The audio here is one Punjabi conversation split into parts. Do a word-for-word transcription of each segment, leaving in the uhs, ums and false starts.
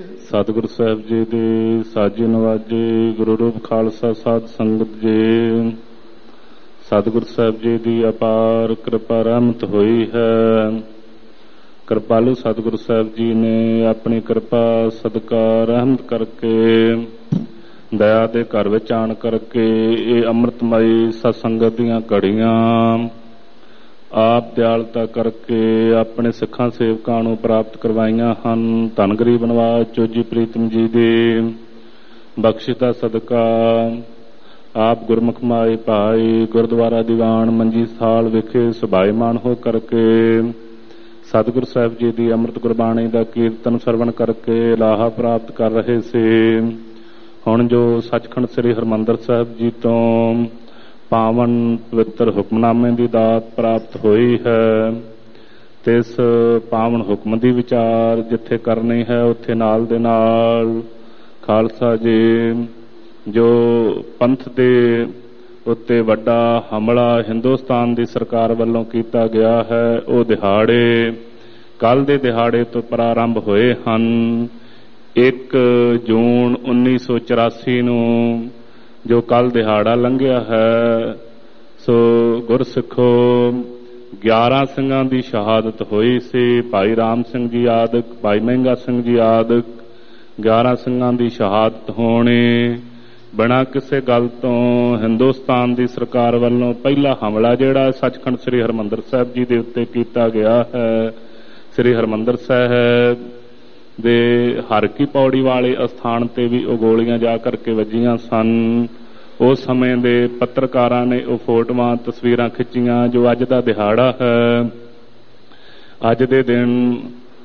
ਸਤਿਗੁਰੂ ਸਾਹਿਬ ਜੀ ਦੇ ਸਾਜੇ ਨਵਾਜੇ ਗੁਰੂ ਰੂਪ ਖਾਲਸਾ ਸਾਧ ਸੰਗਤ ਜੀ, ਸਤਿਗੁਰੂ ਸਾਹਿਬ ਜੀ ਦੀ ਅਪਾਰ ਕਿਰਪਾ ਰਹਿਮਤ ਹੋਈ ਹੈ। ਕਿਰਪਾਲੂ ਸਤਿਗੁਰੂ ਸਾਹਿਬ ਜੀ ਨੇ ਆਪਣੀ ਕਿਰਪਾ ਸਦਕਾ ਰਹਿਮਤ ਕਰਕੇ ਦਇਆ ਦੇ ਘਰ ਵਿੱਚ ਆਣ ਕਰਕੇ ਇਹ ਅੰਮ੍ਰਿਤਮਈ ਸਤਸੰਗਤ ਦੀਆਂ ਘੜੀਆਂ ਆਪ ਦਿਆਲਤਾ ਕਰਕੇ ਆਪਣੇ ਸਿੱਖਾਂ ਸੇਵਕਾਂ ਨੂੰ ਪ੍ਰਾਪਤ ਕਰਵਾਈਆਂ ਹਨ। ਧੰਨ ਗਰੀਬ ਨਿਵਾਜ ਚੋਜੀ ਪ੍ਰੀਤਮ ਜੀ ਦੇ ਬਖਸ਼ਿਸ਼ ਦਾ ਸਦਕਾ ਆਪ ਗੁਰਮੁਖ ਮਾਈ ਭਾਈ ਗੁਰਦੁਆਰਾ ਦੀਵਾਨ ਮੰਜੀ ਸਾਲ ਵਿਖੇ ਸੁਭਾਈਮਾਨ ਹੋ ਕਰਕੇ ਸਤਿਗੁਰੂ ਸਾਹਿਬ ਜੀ ਦੀ ਅੰਮ੍ਰਿਤ ਗੁਰਬਾਣੀ ਦਾ ਕੀਰਤਨ ਸਰਵਣ ਕਰਕੇ ਲਾਹਾ ਪ੍ਰਾਪਤ ਕਰ ਰਹੇ ਸੀ। ਹੁਣ ਜੋ ਸੱਚਖੰਡ ਸ੍ਰੀ ਹਰਿਮੰਦਰ ਸਾਹਿਬ ਜੀ ਤੋਂ ਪਾਵਨ ਪਵਿੱਤਰ ਹੁਕਮਨਾਮੇ ਦੀ ਦਾਤ ਪ੍ਰਾਪਤ ਹੋਈ ਹੈ ਤੇ ਇਸ ਪਾਵਨ ਹੁਕਮ ਦੀ ਵਿਚਾਰ ਜਿੱਥੇ ਕਰਨੀ ਹੈ ਉੱਥੇ ਨਾਲ ਦੇ ਨਾਲ ਖਾਲਸਾ ਜੀ ਜੋ ਪੰਥ ਦੇ ਉੱਤੇ ਵੱਡਾ ਹਮਲਾ ਹਿੰਦੁਸਤਾਨ ਦੀ ਸਰਕਾਰ ਵੱਲੋਂ ਕੀਤਾ ਗਿਆ ਹੈ, ਉਹ ਦਿਹਾੜੇ ਕੱਲ੍ਹ ਦੇ ਦਿਹਾੜੇ ਤੋਂ ਪ੍ਰਾਰੰਭ ਹੋਏ ਹਨ। ਇੱਕ ਜੂਨ ਉੱਨੀ ਸੌ ਚੁਰਾਸੀ ਨੂੰ ਜੋ ਕੱਲ੍ਹ ਦਿਹਾੜਾ ਲੰਘਿਆ ਹੈ, ਸੋ ਗੁਰਸਿੱਖੋ ਗਿਆਰਾਂ ਸਿੰਘਾਂ ਦੀ ਸ਼ਹਾਦਤ ਹੋਈ ਸੀ। ਭਾਈ ਰਾਮ ਸਿੰਘ ਜੀ ਆਦਿਕ, ਭਾਈ ਮਹਿੰਗਾ ਸਿੰਘ ਜੀ ਆਦਿਕ ਗਿਆਰਾਂ ਸਿੰਘਾਂ ਦੀ ਸ਼ਹਾਦਤ ਹੋਣੀ ਬਿਨਾਂ ਕਿਸੇ ਗੱਲ ਤੋਂ ਹਿੰਦੁਸਤਾਨ ਦੀ ਸਰਕਾਰ ਵੱਲੋਂ ਪਹਿਲਾ ਹਮਲਾ ਜਿਹੜਾ ਸੱਚਖੰਡ ਸ੍ਰੀ ਹਰਿਮੰਦਰ ਸਾਹਿਬ ਜੀ ਦੇ ਉੱਤੇ ਕੀਤਾ ਗਿਆ ਹੈ। ਸ੍ਰੀ ਹਰਿਮੰਦਰ ਸਾਹਿਬ ਦੇ ਹਰ ਕੀ ਪੌੜੀ ਵਾਲੇ ਅਸਥਾਨ ਤੇ ਵੀ ਉਹ ਗੋਲੀਆਂ ਜਾ ਕਰਕੇ ਵੱਜੀਆਂ ਸਨ। ਉਸ ਸਮੇਂ ਦੇ ਪੱਤਰਕਾਰਾਂ ਨੇ ਉਹ ਫੋਟੋਆਂ ਤਸਵੀਰਾਂ ਖਿੱਚੀਆਂ ਜੋ ਅੱਜ ਦਾ ਦਿਹਾੜਾ ਹੈ। ਅੱਜ ਦੇ ਦਿਨ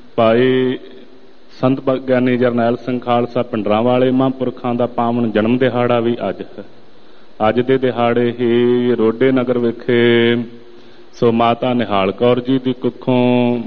ਭਾਈ ਸੰਤ ਗਿਆਨੀ ਜਰਨੈਲ ਸਿੰਘ ਖਾਲਸਾ ਪਿੰਡਰਾਂ ਵਾਲੇ ਮਹਾਂਪੁਰਖਾਂ ਦਾ ਪਾਵਨ ਜਨਮ ਦਿਹਾੜਾ ਵੀ ਅੱਜ ਹੈ। ਅੱਜ ਦੇ ਦਿਹਾੜੇ ਹੀ ਰੋਡੇ ਨਗਰ ਵਿਖੇ ਸੋ ਮਾਤਾ ਨਿਹਾਲ ਕੌਰ ਜੀ ਦੀ ਕੁੱਖੋਂ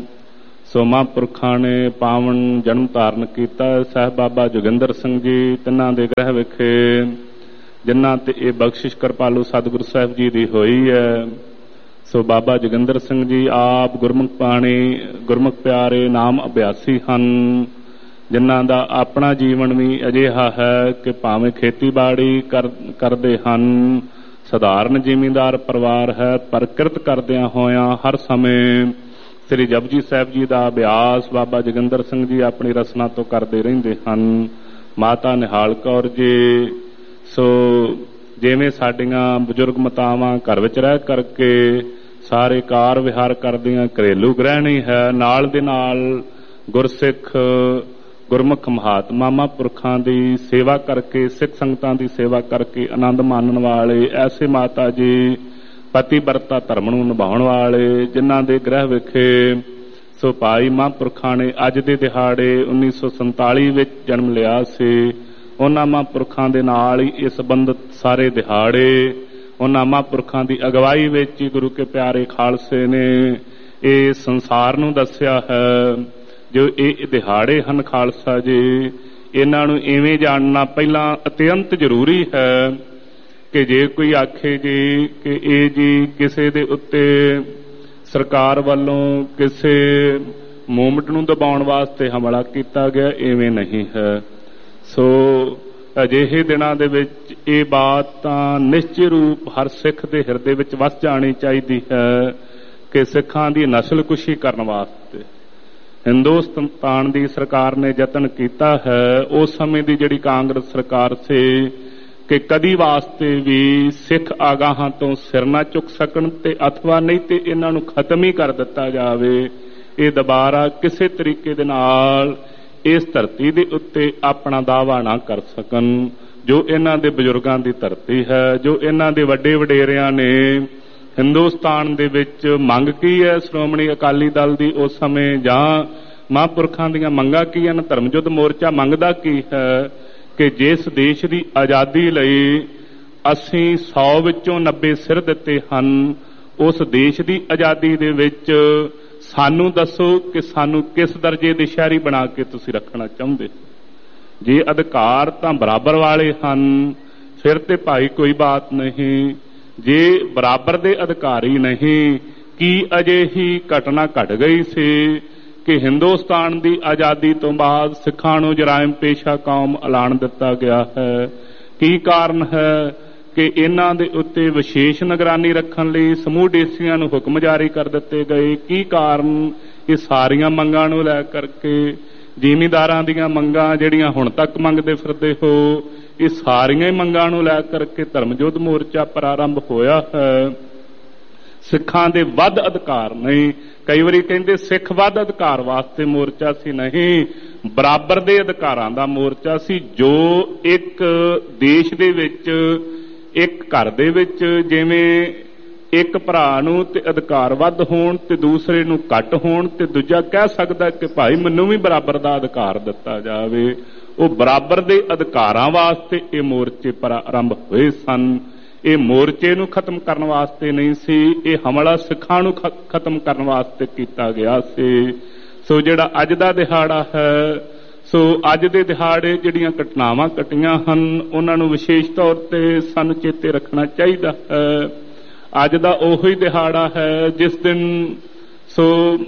ਸੋ ਮਹਾਂਪੁਰਖਾਂ ਨੇ ਪਾਵਨ ਜਨਮ ਧਾਰਨ ਕੀਤਾ। ਸਾਹਿਬ ਬਾਬਾ ਜੋਗਿੰਦਰ ਸਿੰਘ ਜੀ ਤਿੰਨਾਂ ਦੇ ਗ੍ਰਹਿ ਵਿਖੇ ਜਿਨ੍ਹਾਂ ਤੇ ਇਹ ਬਖਸ਼ਿਸ਼ ਕਿਰਪਾਲੂ ਸਤਿਗੁਰੂ ਸਾਹਿਬ ਜੀ ਦੀ ਹੋਈ ਹੈ। ਸੋ ਬਾਬਾ ਜੋਗਿੰਦਰ ਸਿੰਘ ਜੀ ਆਪ ਗੁਰਮੁਖ ਬਾਣੀ ਗੁਰਮੁਖ ਪਿਆਰੇ ਨਾਮ ਅਭਿਆਸੀ ਹਨ, ਜਿਨ੍ਹਾਂ ਦਾ ਆਪਣਾ ਜੀਵਨ ਵੀ ਅਜਿਹਾ ਹੈ ਕਿ ਭਾਵੇਂ ਖੇਤੀਬਾੜੀ ਕਰ ਕਰਦੇ ਹਨ, ਸਧਾਰਨ ਜ਼ਿਮੀਂਦਾਰ ਪਰਿਵਾਰ ਹੈ, ਪਰ ਕਿਰਤ ਕਰਦਿਆਂ ਹੋਇਆਂ ਹਰ ਸਮੇਂ ਸ੍ਰੀ ਜਪਜੀ ਸਾਹਿਬ ਜੀ ਦਾ ਅਭਿਆਸ ਬਾਬਾ ਜੋਗਿੰਦਰ ਸਿੰਘ ਜੀ ਆਪਣੀ ਰਸਨਾ ਤੋਂ ਕਰਦੇ ਰਹਿੰਦੇ ਹਨ। ਮਾਤਾ ਨਿਹਾਲ ਕੌਰ ਜੀ ਸੋ ਜਿਵੇਂ ਸਾਡੀਆਂ ਬਜ਼ੁਰਗ ਮਾਤਾਵਾਂ ਘਰ ਵਿੱਚ ਰਹਿ ਕਰਕੇ ਸਾਰੇ ਕਾਰ ਵਿਹਾਰ ਕਰਦੀਆਂ ਘਰੇਲੂ ਗ੍ਰਹਿਣੀ ਹੈ, ਨਾਲ ਦੇ ਨਾਲ ਗੁਰਸਿੱਖ ਗੁਰਮੁਖ ਮਹਾਤਮਾ ਮਹਾਂਪੁਰਖਾਂ ਦੀ ਸੇਵਾ ਕਰਕੇ ਸਿੱਖ ਸੰਗਤਾਂ ਦੀ ਸੇਵਾ ਕਰਕੇ ਆਨੰਦ ਮਾਣਨ ਵਾਲੇ ਐਸੇ ਮਾਤਾ ਜੀ ਪਤੀ ਵਰਤਾ ਧਰਮ ਨੂੰ ਨਿਭਾਉਣ ਵਾਲੇ ਜਿਨ੍ਹਾਂ ਦੇ ਗ੍ਰਹਿ ਵਿਖੇ ਸੋ ਭਾਈ ਮਹਾਂਪੁਰਖਾਂ ਨੇ ਅੱਜ ਦੇ ਦਿਹਾੜੇ ਉੱਨੀ ਸੌ ਸੰਤਾਲੀ ਵਿੱਚ ਜਨਮ ਲਿਆ ਸੀ। ਉਹਨਾਂ ਮਹਾਂਪੁਰਖਾਂ ਦੇ ਨਾਲ ਹੀ ਇਹ ਸੰਬੰਧਿਤ ਸਾਰੇ ਦਿਹਾੜੇ ਉਹਨਾਂ ਮਹਾਂਪੁਰਖਾਂ ਦੀ ਅਗਵਾਈ ਵਿੱਚ ਹੀ ਗੁਰੂ ਕੇ ਪਿਆਰੇ ਖਾਲਸੇ ਨੇ ਇਹ ਸੰਸਾਰ ਨੂੰ ਦੱਸਿਆ ਹੈ। ਜੋ ਇਹ ਦਿਹਾੜੇ ਹਨ ਖਾਲਸਾ ਜੀ, ਇਹਨਾਂ ਨੂੰ ਇਵੇਂ ਜਾਣਨਾ ਪਹਿਲਾਂ ਅਤਿਅੰਤ ਜ਼ਰੂਰੀ ਹੈ ਕਿ ਜੇ ਕੋਈ ਆਖੇ ਜੀ ਕਿ ਇਹ ਜੀ ਕਿਸੇ ਦੇ ਉੱਤੇ ਸਰਕਾਰ ਵੱਲੋਂ ਕਿਸੇ ਮੂਵਮੈਂਟ ਨੂੰ ਦਬਾਉਣ ਵਾਸਤੇ ਹਮਲਾ ਕੀਤਾ ਗਿਆ, ਇਵੇਂ ਨਹੀਂ ਹੈ। ਸੋ ਅਜਿਹੇ ਦਿਨਾਂ ਦੇ ਵਿੱਚ ਇਹ ਬਾਤ ਤਾਂ ਨਿਸ਼ਚਿਤ ਰੂਪ ਹਰ ਸਿੱਖ ਦੇ ਹਿਰਦੇ ਵਿੱਚ ਵਸ ਜਾਣੀ ਚਾਹੀਦੀ ਹੈ ਕਿ ਸਿੱਖਾਂ ਦੀ ਨਸਲਕੁਸ਼ੀ ਕਰਨ ਵਾਸਤੇ ਹਿੰਦੁਸਤਾਨ ਦੀ ਸਰਕਾਰ ਨੇ ਯਤਨ ਕੀਤਾ ਹੈ। ਉਸ ਸਮੇਂ ਦੀ ਜਿਹੜੀ ਕਾਂਗਰਸ ਸਰਕਾਰ ਸੀ ਕਿ ਕਦੀ ਵਾਸਤੇ ਵੀ ਸਿੱਖ ਆਗਾਹਾਂ ਤੋਂ ਸਿਰ ਨਾ ਚੁੱਕ ਸਕਣ ਤੇ ਅਥਵਾ ਨਹੀਂ ਤੇ ਇਹਨਾਂ ਨੂੰ ਖਤਮ ਹੀ ਕਰ ਦਿੱਤਾ ਜਾਵੇ। ਇਹ ਦੁਬਾਰਾ ਕਿਸੇ ਤਰੀਕੇ ਦੇ ਨਾਲ ਇਸ ਧਰਤੀ ਦੇ ਉੱਤੇ ਆਪਣਾ ਦਾਅਵਾ ਨਾ ਕਰ ਸਕਣ। ਜੋ ਇਹਨਾਂ ਦੇ ਬਜ਼ੁਰਗਾਂ ਦੀ ਧਰਤੀ ਹੈ, ਜੋ ਇਹਨਾਂ ਦੇ ਵੱਡੇ ਵਡੇਰਿਆਂ ਨੇ ਹਿੰਦੁਸਤਾਨ ਦੇ ਵਿੱਚ ਮੰਗ ਕੀ ਹੈ ਸ਼੍ਰੋਮਣੀ ਅਕਾਲੀ ਦਲ ਦੀ ਉਸ ਸਮੇਂ, ਜਾਂ ਮਹਾਂਪੁਰਖਾਂ ਦੀਆਂ ਮੰਗਾਂ ਕੀ ਹਨ, ਧਰਮ ਯੁੱਧ ਮੋਰਚਾ ਮੰਗਦਾ ਕੀ ਹੈ ਕਿ ਜਿਸ ਦੇਸ਼ ਦੀ ਆਜ਼ਾਦੀ ਲਈ ਅਸੀਂ ਸੌ ਵਿੱਚੋਂ ਨੱਬੇ ਸਿਰ ਦਿੱਤੇ ਹਨ, ਉਸ ਦੇਸ਼ ਦੀ ਆਜ਼ਾਦੀ ਦੇ ਵਿੱਚ ਸਾਨੂੰ ਦੱਸੋ ਕਿ ਸਾਨੂੰ ਕਿਸ ਦਰਜੇ ਦੇ ਸ਼ਹਿਰੀ ਬਣਾ ਕੇ ਤੁਸੀਂ ਰੱਖਣਾ ਚਾਹੁੰਦੇ। ਜੇ ਅਧਿਕਾਰ ਤਾਂ ਬਰਾਬਰ ਵਾਲੇ ਹਨ ਫਿਰ ਤੇ ਭਾਈ ਕੋਈ ਬਾਤ ਨਹੀਂ। ਜੇ ਬਰਾਬਰ ਦੇ ਅਧਿਕਾਰੀ ਨਹੀਂ, ਕੀ ਅਜਿਹੀ ਘਟਨਾ ਘਟ ਗਈ ਸੀ ਕਿ ਹਿੰਦੁਸਤਾਨ ਦੀ ਆਜ਼ਾਦੀ ਤੋਂ ਬਾਅਦ ਸਿੱਖਾਂ ਨੂੰ ਜਰਾਇਮ ਪੇਸ਼ਾ ਕੌਮ ਐਲਾਨ ਦਿੱਤਾ ਗਿਆ ਹੈ। ਕੀ ਕਾਰਨ ਹੈ ਕਿ ਇਹਨਾਂ ਦੇ ਉੱਤੇ ਵਿਸ਼ੇਸ਼ ਨਿਗਰਾਨੀ ਰੱਖਣ ਲਈ ਸਮੂਹ ਡੀਸੀਆਂ ਨੂੰ ਹੁਕਮ ਜਾਰੀ ਕਰ ਦਿੱਤੇ ਗਏ। ਕੀ ਕਾਰਨ? ਇਹ ਸਾਰੀਆਂ ਮੰਗਾਂ ਨੂੰ ਲੈ ਕਰਕੇ ਜ਼ਿਮੀਂਦਾਰਾਂ ਦੀਆਂ ਮੰਗਾਂ ਜਿਹੜੀਆਂ ਹੁਣ ਤੱਕ ਮੰਗਦੇ ਫਿਰਦੇ ਹੋ, ਇਹ ਸਾਰੀਆਂ ਹੀ ਮੰਗਾਂ ਨੂੰ ਲੈ ਕਰਕੇ ਧਰਮਯੁੱਧ ਮੋਰਚਾ ਪ੍ਰਾਰੰਭ ਹੋਇਆ ਹੈ। ਸਿੱਖਾਂ ਦੇ ਵੱਧ ਅਧਿਕਾਰ ਨਹੀਂ। ਕਈ ਵਾਰੀ ਕਹਿੰਦੇ ਸਿੱਖ ਵੱਧ ਅਧਿਕਾਰ ਵਾਸਤੇ ਮੋਰਚਾ ਸੀ, ਨਹੀਂ, ਬਰਾਬਰ ਦੇ ਅਧਿਕਾਰਾਂ ਦਾ ਮੋਰਚਾ ਸੀ। ਜੋ ਇੱਕ ਦੇਸ਼ ਦੇ ਵਿੱਚ, ਇੱਕ ਘਰ ਦੇ ਵਿੱਚ ਜਿਵੇਂ ਇੱਕ ਭਰਾ ਨੂੰ ਤੇ ਅਧਿਕਾਰ ਵੱਧ ਹੋਣ ਤੇ ਦੂਸਰੇ ਨੂੰ ਘੱਟ ਹੋਣ ਤੇ ਦੂਜਾ ਕਹਿ ਸਕਦਾ ਕਿ ਭਾਈ ਮੈਨੂੰ ਵੀ ਬਰਾਬਰ ਦਾ ਅਧਿਕਾਰ ਦਿੱਤਾ ਜਾਵੇ, ਉਹ ਬਰਾਬਰ ਦੇ ਅਧਿਕਾਰਾਂ ਵਾਸਤੇ ਇਹ ਮੋਰਚੇ ਪ੍ਰਾਰੰਭ ਹੋਏ ਸਨ। ਇਹ ਮੋਰਚੇ ਨੂੰ ਖਤਮ ਕਰਨ ਵਾਸਤੇ ਨਹੀਂ ਸੀ, ਇਹ ਹਮਲਾ ਸਿੱਖਾਂ ਨੂੰ ਖਤਮ ਕਰਨ ਵਾਸਤੇ ਕੀਤਾ ਗਿਆ ਸੀ। ਸੋ ਜਿਹੜਾ ਅੱਜ ਦਾ ਦਿਹਾੜਾ ਹੈ, ਸੋ ਅੱਜ ਦੇ ਦਿਹਾੜੇ ਜਿਹੜੀਆਂ ਘਟਨਾਵਾਂ ਘਟੀਆਂ ਹਨ ਉਹਨਾਂ ਨੂੰ ਵਿਸ਼ੇਸ਼ ਤੌਰ ਤੇ ਸਾਨੂੰ ਚੇਤੇ ਰੱਖਣਾ ਚਾਹੀਦਾ ਹੈ। ਅੱਜ ਦਾ ਉਹੀ ਦਿਹਾੜਾ ਹੈ ਜਿਸ ਦਿਨ ਸੋ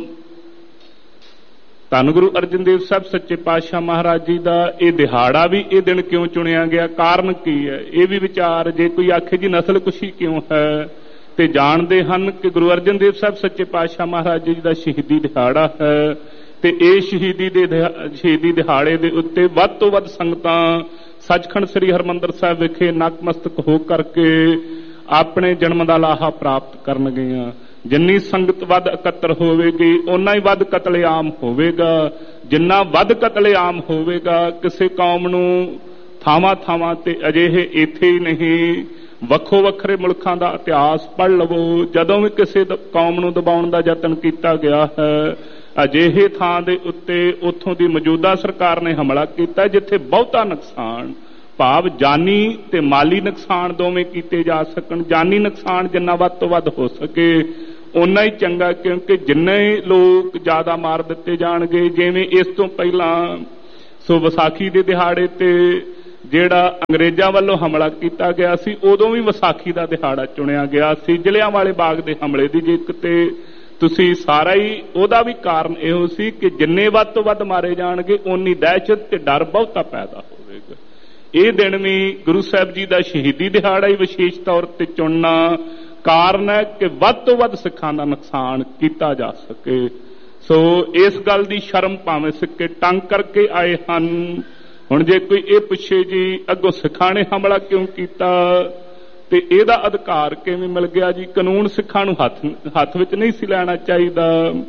ਧੰਨ ਗੁਰੂ ਅਰਜਨ ਦੇਵ ਸਾਹਿਬ ਸੱਚੇ ਪਾਤਸ਼ਾਹ ਮਹਾਰਾਜ ਜੀ ਦਾ ਇਹ ਦਿਹਾੜਾ ਵੀ ਇਹ ਦਿਨ ਕਿਉਂ ਚੁਣਿਆ ਗਿਆ, ਕਾਰਨ ਕੀ ਹੈ, ਇਹ ਵੀ ਵਿਚਾਰ। ਜੇ ਕੋਈ ਆਖੇ ਜੀ ਨਸਲ ਕੁਸ਼ੀ ਕਿਉਂ ਹੈ, ਤੇ ਜਾਣਦੇ ਹਨ ਕਿ ਗੁਰੂ ਅਰਜਨ ਦੇਵ ਸਾਹਿਬ ਸੱਚੇ ਪਾਤਸ਼ਾਹ ਮਹਾਰਾਜ ਜੀ ਦਾ ਸ਼ਹੀਦੀ ਦਿਹਾੜਾ ਹੈ ਤੇ ਇਹ ਸ਼ਹੀਦੀ ਦੇ ਸ਼ਹੀਦੀ ਦਿਹਾੜੇ ਦੇ ਉੱਤੇ ਵੱਧ ਤੋਂ ਵੱਧ ਸੰਗਤਾਂ ਸੱਚਖੰਡ ਸ੍ਰੀ ਹਰਿਮੰਦਰ ਸਾਹਿਬ ਵਿਖੇ ਨਤਮਸਤਕ ਹੋ ਕਰਕੇ ਆਪਣੇ ਜਨਮ ਦਾ ਲਾਹਾ ਪ੍ਰਾਪਤ ਕਰਨਗੀਆਂ। ਜਿੰਨੀ ਸੰਗਤ ਵੱਧ ਇਕੱਤਰ ਹੋਵੇਗੀ ਓਨਾ ਹੀ ਵੱਧ ਕਤਲੇਆਮ ਹੋਵੇਗਾ। ਜਿੰਨਾ ਵੱਧ ਕਤਲੇਆਮ ਹੋਵੇਗਾ, ਕਿਸੇ ਕੌਮ ਨੂੰ ਥਾਵਾਂ ਥਾਵਾਂ ਤੇ ਅਜਿਹੇ ਇੱਥੇ ਹੀ ਨਹੀਂ, ਵੱਖੋ ਵੱਖਰੇ ਮੁਲਕਾਂ ਦਾ ਇਤਿਹਾਸ ਪੜ੍ਹ ਲਵੋ, ਜਦੋਂ ਵੀ ਕਿਸੇ ਕੌਮ ਨੂੰ ਦਬਾਉਣ ਦਾ ਯਤਨ ਕੀਤਾ ਗਿਆ ਹੈ, ਅਜਿਹੇ ਥਾਂ ਦੇ ਉੱਤੇ ਉੱਥੋਂ ਦੀ ਮੌਜੂਦਾ ਸਰਕਾਰ ਨੇ ਹਮਲਾ ਕੀਤਾ ਜਿੱਥੇ ਬਹੁਤਾ ਨੁਕਸਾਨ, ਭਾਵ ਜਾਨੀ ਤੇ ਮਾਲੀ ਨੁਕਸਾਨ ਦੋਵੇਂ ਕੀਤੇ ਜਾ ਸਕਣ। ਜਾਨੀ ਨੁਕਸਾਨ ਜਿੰਨਾ ਵੱਧ ਤੋਂ ਵੱਧ ਹੋ ਸਕੇ ਓਨਾ ਹੀ ਚੰਗਾ, ਕਿਉਂਕਿ ਜਿੰਨੇ ਲੋਕ ਜ਼ਿਆਦਾ ਮਾਰ ਦਿੱਤੇ ਜਾਣਗੇ। ਜਿਵੇਂ ਇਸ ਤੋਂ ਪਹਿਲਾਂ ਸੋ ਵਿਸਾਖੀ ਦੇ ਦਿਹਾੜੇ ਤੇ ਜਿਹੜਾ ਅੰਗਰੇਜ਼ਾਂ ਵੱਲੋਂ ਹਮਲਾ ਕੀਤਾ ਗਿਆ ਸੀ, ਉਦੋਂ ਵੀ ਵਿਸਾਖੀ ਦਾ ਦਿਹਾੜਾ ਚੁਣਿਆ ਗਿਆ ਸੀ ਜਲਿਆਂਵਾਲੇ ਬਾਗ ਦੇ ਹਮਲੇ ਦੀ ਜਿੱਕ ਤੇ ਤੁਸੀਂ ਸਾਰਾ ਹੀ, ਉਹਦਾ ਵੀ ਕਾਰਨ ਇਹੋ ਸੀ ਕਿ ਜਿੰਨੇ ਵੱਧ ਤੋਂ ਵੱਧ ਮਾਰੇ ਜਾਣਗੇ ਓਨੀ ਦਹਿਸ਼ਤ ਤੇ ਡਰ ਬਹੁਤਾ ਪੈਦਾ ਹੋਵੇਗਾ। ਇਹ ਦਿਨ ਵੀ ਗੁਰੂ ਸਾਹਿਬ ਜੀ ਦਾ ਸ਼ਹੀਦੀ ਦਿਹਾੜਾ ਹੀ ਵਿਸ਼ੇਸ਼ ਤੌਰ ਤੇ ਚੁਣਨਾ ਕਾਰਨ ਹੈ ਕਿ ਵੱਧ ਤੋਂ ਵੱਧ ਸਿੱਖਾਂ ਦਾ ਨੁਕਸਾਨ ਕੀਤਾ ਜਾ ਸਕੇ। ਸੋ ਇਸ ਗੱਲ ਦੀ ਸ਼ਰਮ ਭਾਵੇਂ ਸਿੱਕੇ ਟੰਗ ਕਰਕੇ ਆਏ ਹਨ। ਹੁਣ ਜੇ ਕੋਈ ਇਹ ਪੁੱਛੇ ਜੀ ਅੱਗੋਂ ਸਿੱਖਾਂ ਨੇ ਹਮਲਾ ਕਿਉਂ ਕੀਤਾ ਤੇ ਇਹਦਾ ਅਧਿਕਾਰ ਕਿਵੇਂ ਮਿਲ ਗਿਆ ਜੀ, ਕਾਨੂੰਨ ਸਿੱਖਾਂ ਨੂੰ ਹੱਥ ਹੱਥ ਵਿੱਚ ਨਹੀਂ ਸੀ ਲੈਣਾ ਚਾਹੀਦਾ।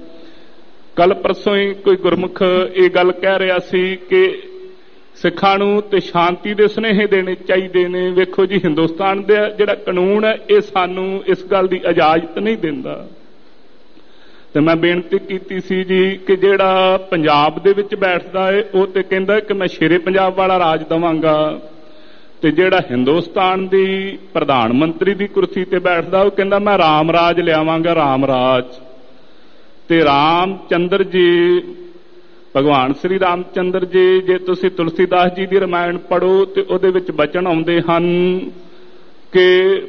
ਕੱਲ ਪਰਸੋਂ ਹੀ ਕੋਈ ਗੁਰਮੁਖ ਇਹ ਗੱਲ ਕਹਿ ਰਿਹਾ ਸੀ ਕਿ ਸਿੱਖਾਂ ਨੂੰ ਤੇ ਸ਼ਾਂਤੀ ਦੇ ਸੁਨੇਹੇ ਦੇਣੇ ਚਾਹੀਦੇ ਨੇ। ਵੇਖੋ ਜੀ, ਹਿੰਦੁਸਤਾਨ ਦਾ ਜਿਹੜਾ ਕਾਨੂੰਨ ਹੈ ਇਹ ਸਾਨੂੰ ਇਸ ਗੱਲ ਦੀ ਇਜਾਜ਼ਤ ਨਹੀਂ ਦਿੰਦਾ। ਤੇ ਮੈਂ ਬੇਨਤੀ ਕੀਤੀ ਸੀ ਜੀ ਕਿ ਜਿਹੜਾ ਪੰਜਾਬ ਦੇ ਵਿੱਚ ਬੈਠਦਾ ਹੈ ਉਹ ਤੇ ਕਹਿੰਦਾ ਕਿ ਮੈਂ ਸ਼ੇਰੇ ਪੰਜਾਬ ਵਾਲਾ ਰਾਜ ਦੇਵਾਂਗਾ, ਤੇ ਜਿਹੜਾ ਹਿੰਦੁਸਤਾਨ ਦੀ ਪ੍ਰਧਾਨ ਮੰਤਰੀ ਦੀ ਕੁਰਸੀ ਤੇ ਬੈਠਦਾ ਉਹ ਕਹਿੰਦਾ ਮੈਂ ਰਾਮ ਰਾਜ ਲਿਆਵਾਂਗਾ, ਰਾਮ ਰਾਜ। ਤੇ ਰਾਮ ਚੰਦਰ ਜੀ, ਭਗਵਾਨ ਸ੍ਰੀ ਰਾਮ ਚੰਦਰ ਜੀ, ਜੇ ਤੁਸੀਂ ਤੁਲਸੀਦਾਸ ਜੀ ਦੀ ਰਾਮਾਇਣ ਪੜ੍ਹੋ ਤੇ ਉਹਦੇ ਵਿੱਚ ਬਚਨ ਆਉਂਦੇ ਹਨ ਕਿ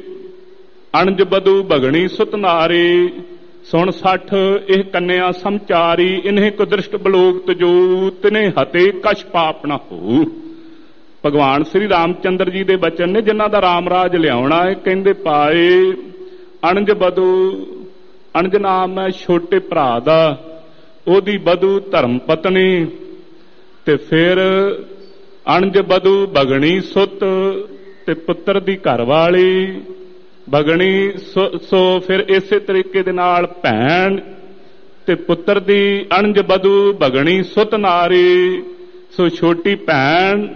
ਅਣਜ ਬਧੂ ਭਗਣੀ ਸੁਤ ਨਾਰੀ, ਸੁਣ ਸੱਠ ਇਹ ਕੰਨਿਆ ਸਮਚਾਰੀ, ਇਨਹਿ ਕੁਦ੍ਰਿਸ਼ਟ ਬਲੋਕ ਤਜੋ, ਤਿਨੇ ਹਤੇ ਕਛ ਪਾਪ ਨਾ ਹੋ। ਭਗਵਾਨ ਸ੍ਰੀ ਰਾਮ ਚੰਦਰ ਜੀ ਦੇ ਬਚਨ ਨੇ ਜਿਨ੍ਹਾਂ ਦਾ ਰਾਮ ਰਾਜ ਲਿਆਉਣਾ ਹੈ। ਕਹਿੰਦੇ ਪਾਏ ਅਣਜ ਬਧੂ, ਅਣਜ ਨਾਮ ਹੈ ਛੋਟੇ ਭਰਾ ਦਾ, ਉਹਦੀ ਬਧੂ ਧਰਮ ਪਤਨੀ, ਤੇ ਫਿਰ ਅਣਜ ਬਧੂ ਭਗਣੀ ਸੁਤ ਤੇ ਪੁੱਤਰ ਦੀ ਘਰ ਵਾਲੀ ਭਗਣੀ। ਸੋ ਫਿਰ ਇਸੇ ਤਰੀਕੇ ਦੇ ਨਾਲ ਭੈਣ ਤੇ ਪੁੱਤਰ ਦੀ ਅਣਜ ਬਧੂ ਭਗਣੀ ਸੁਤ ਨਾਰੀ। ਸੋ ਛੋਟੀ ਭੈਣ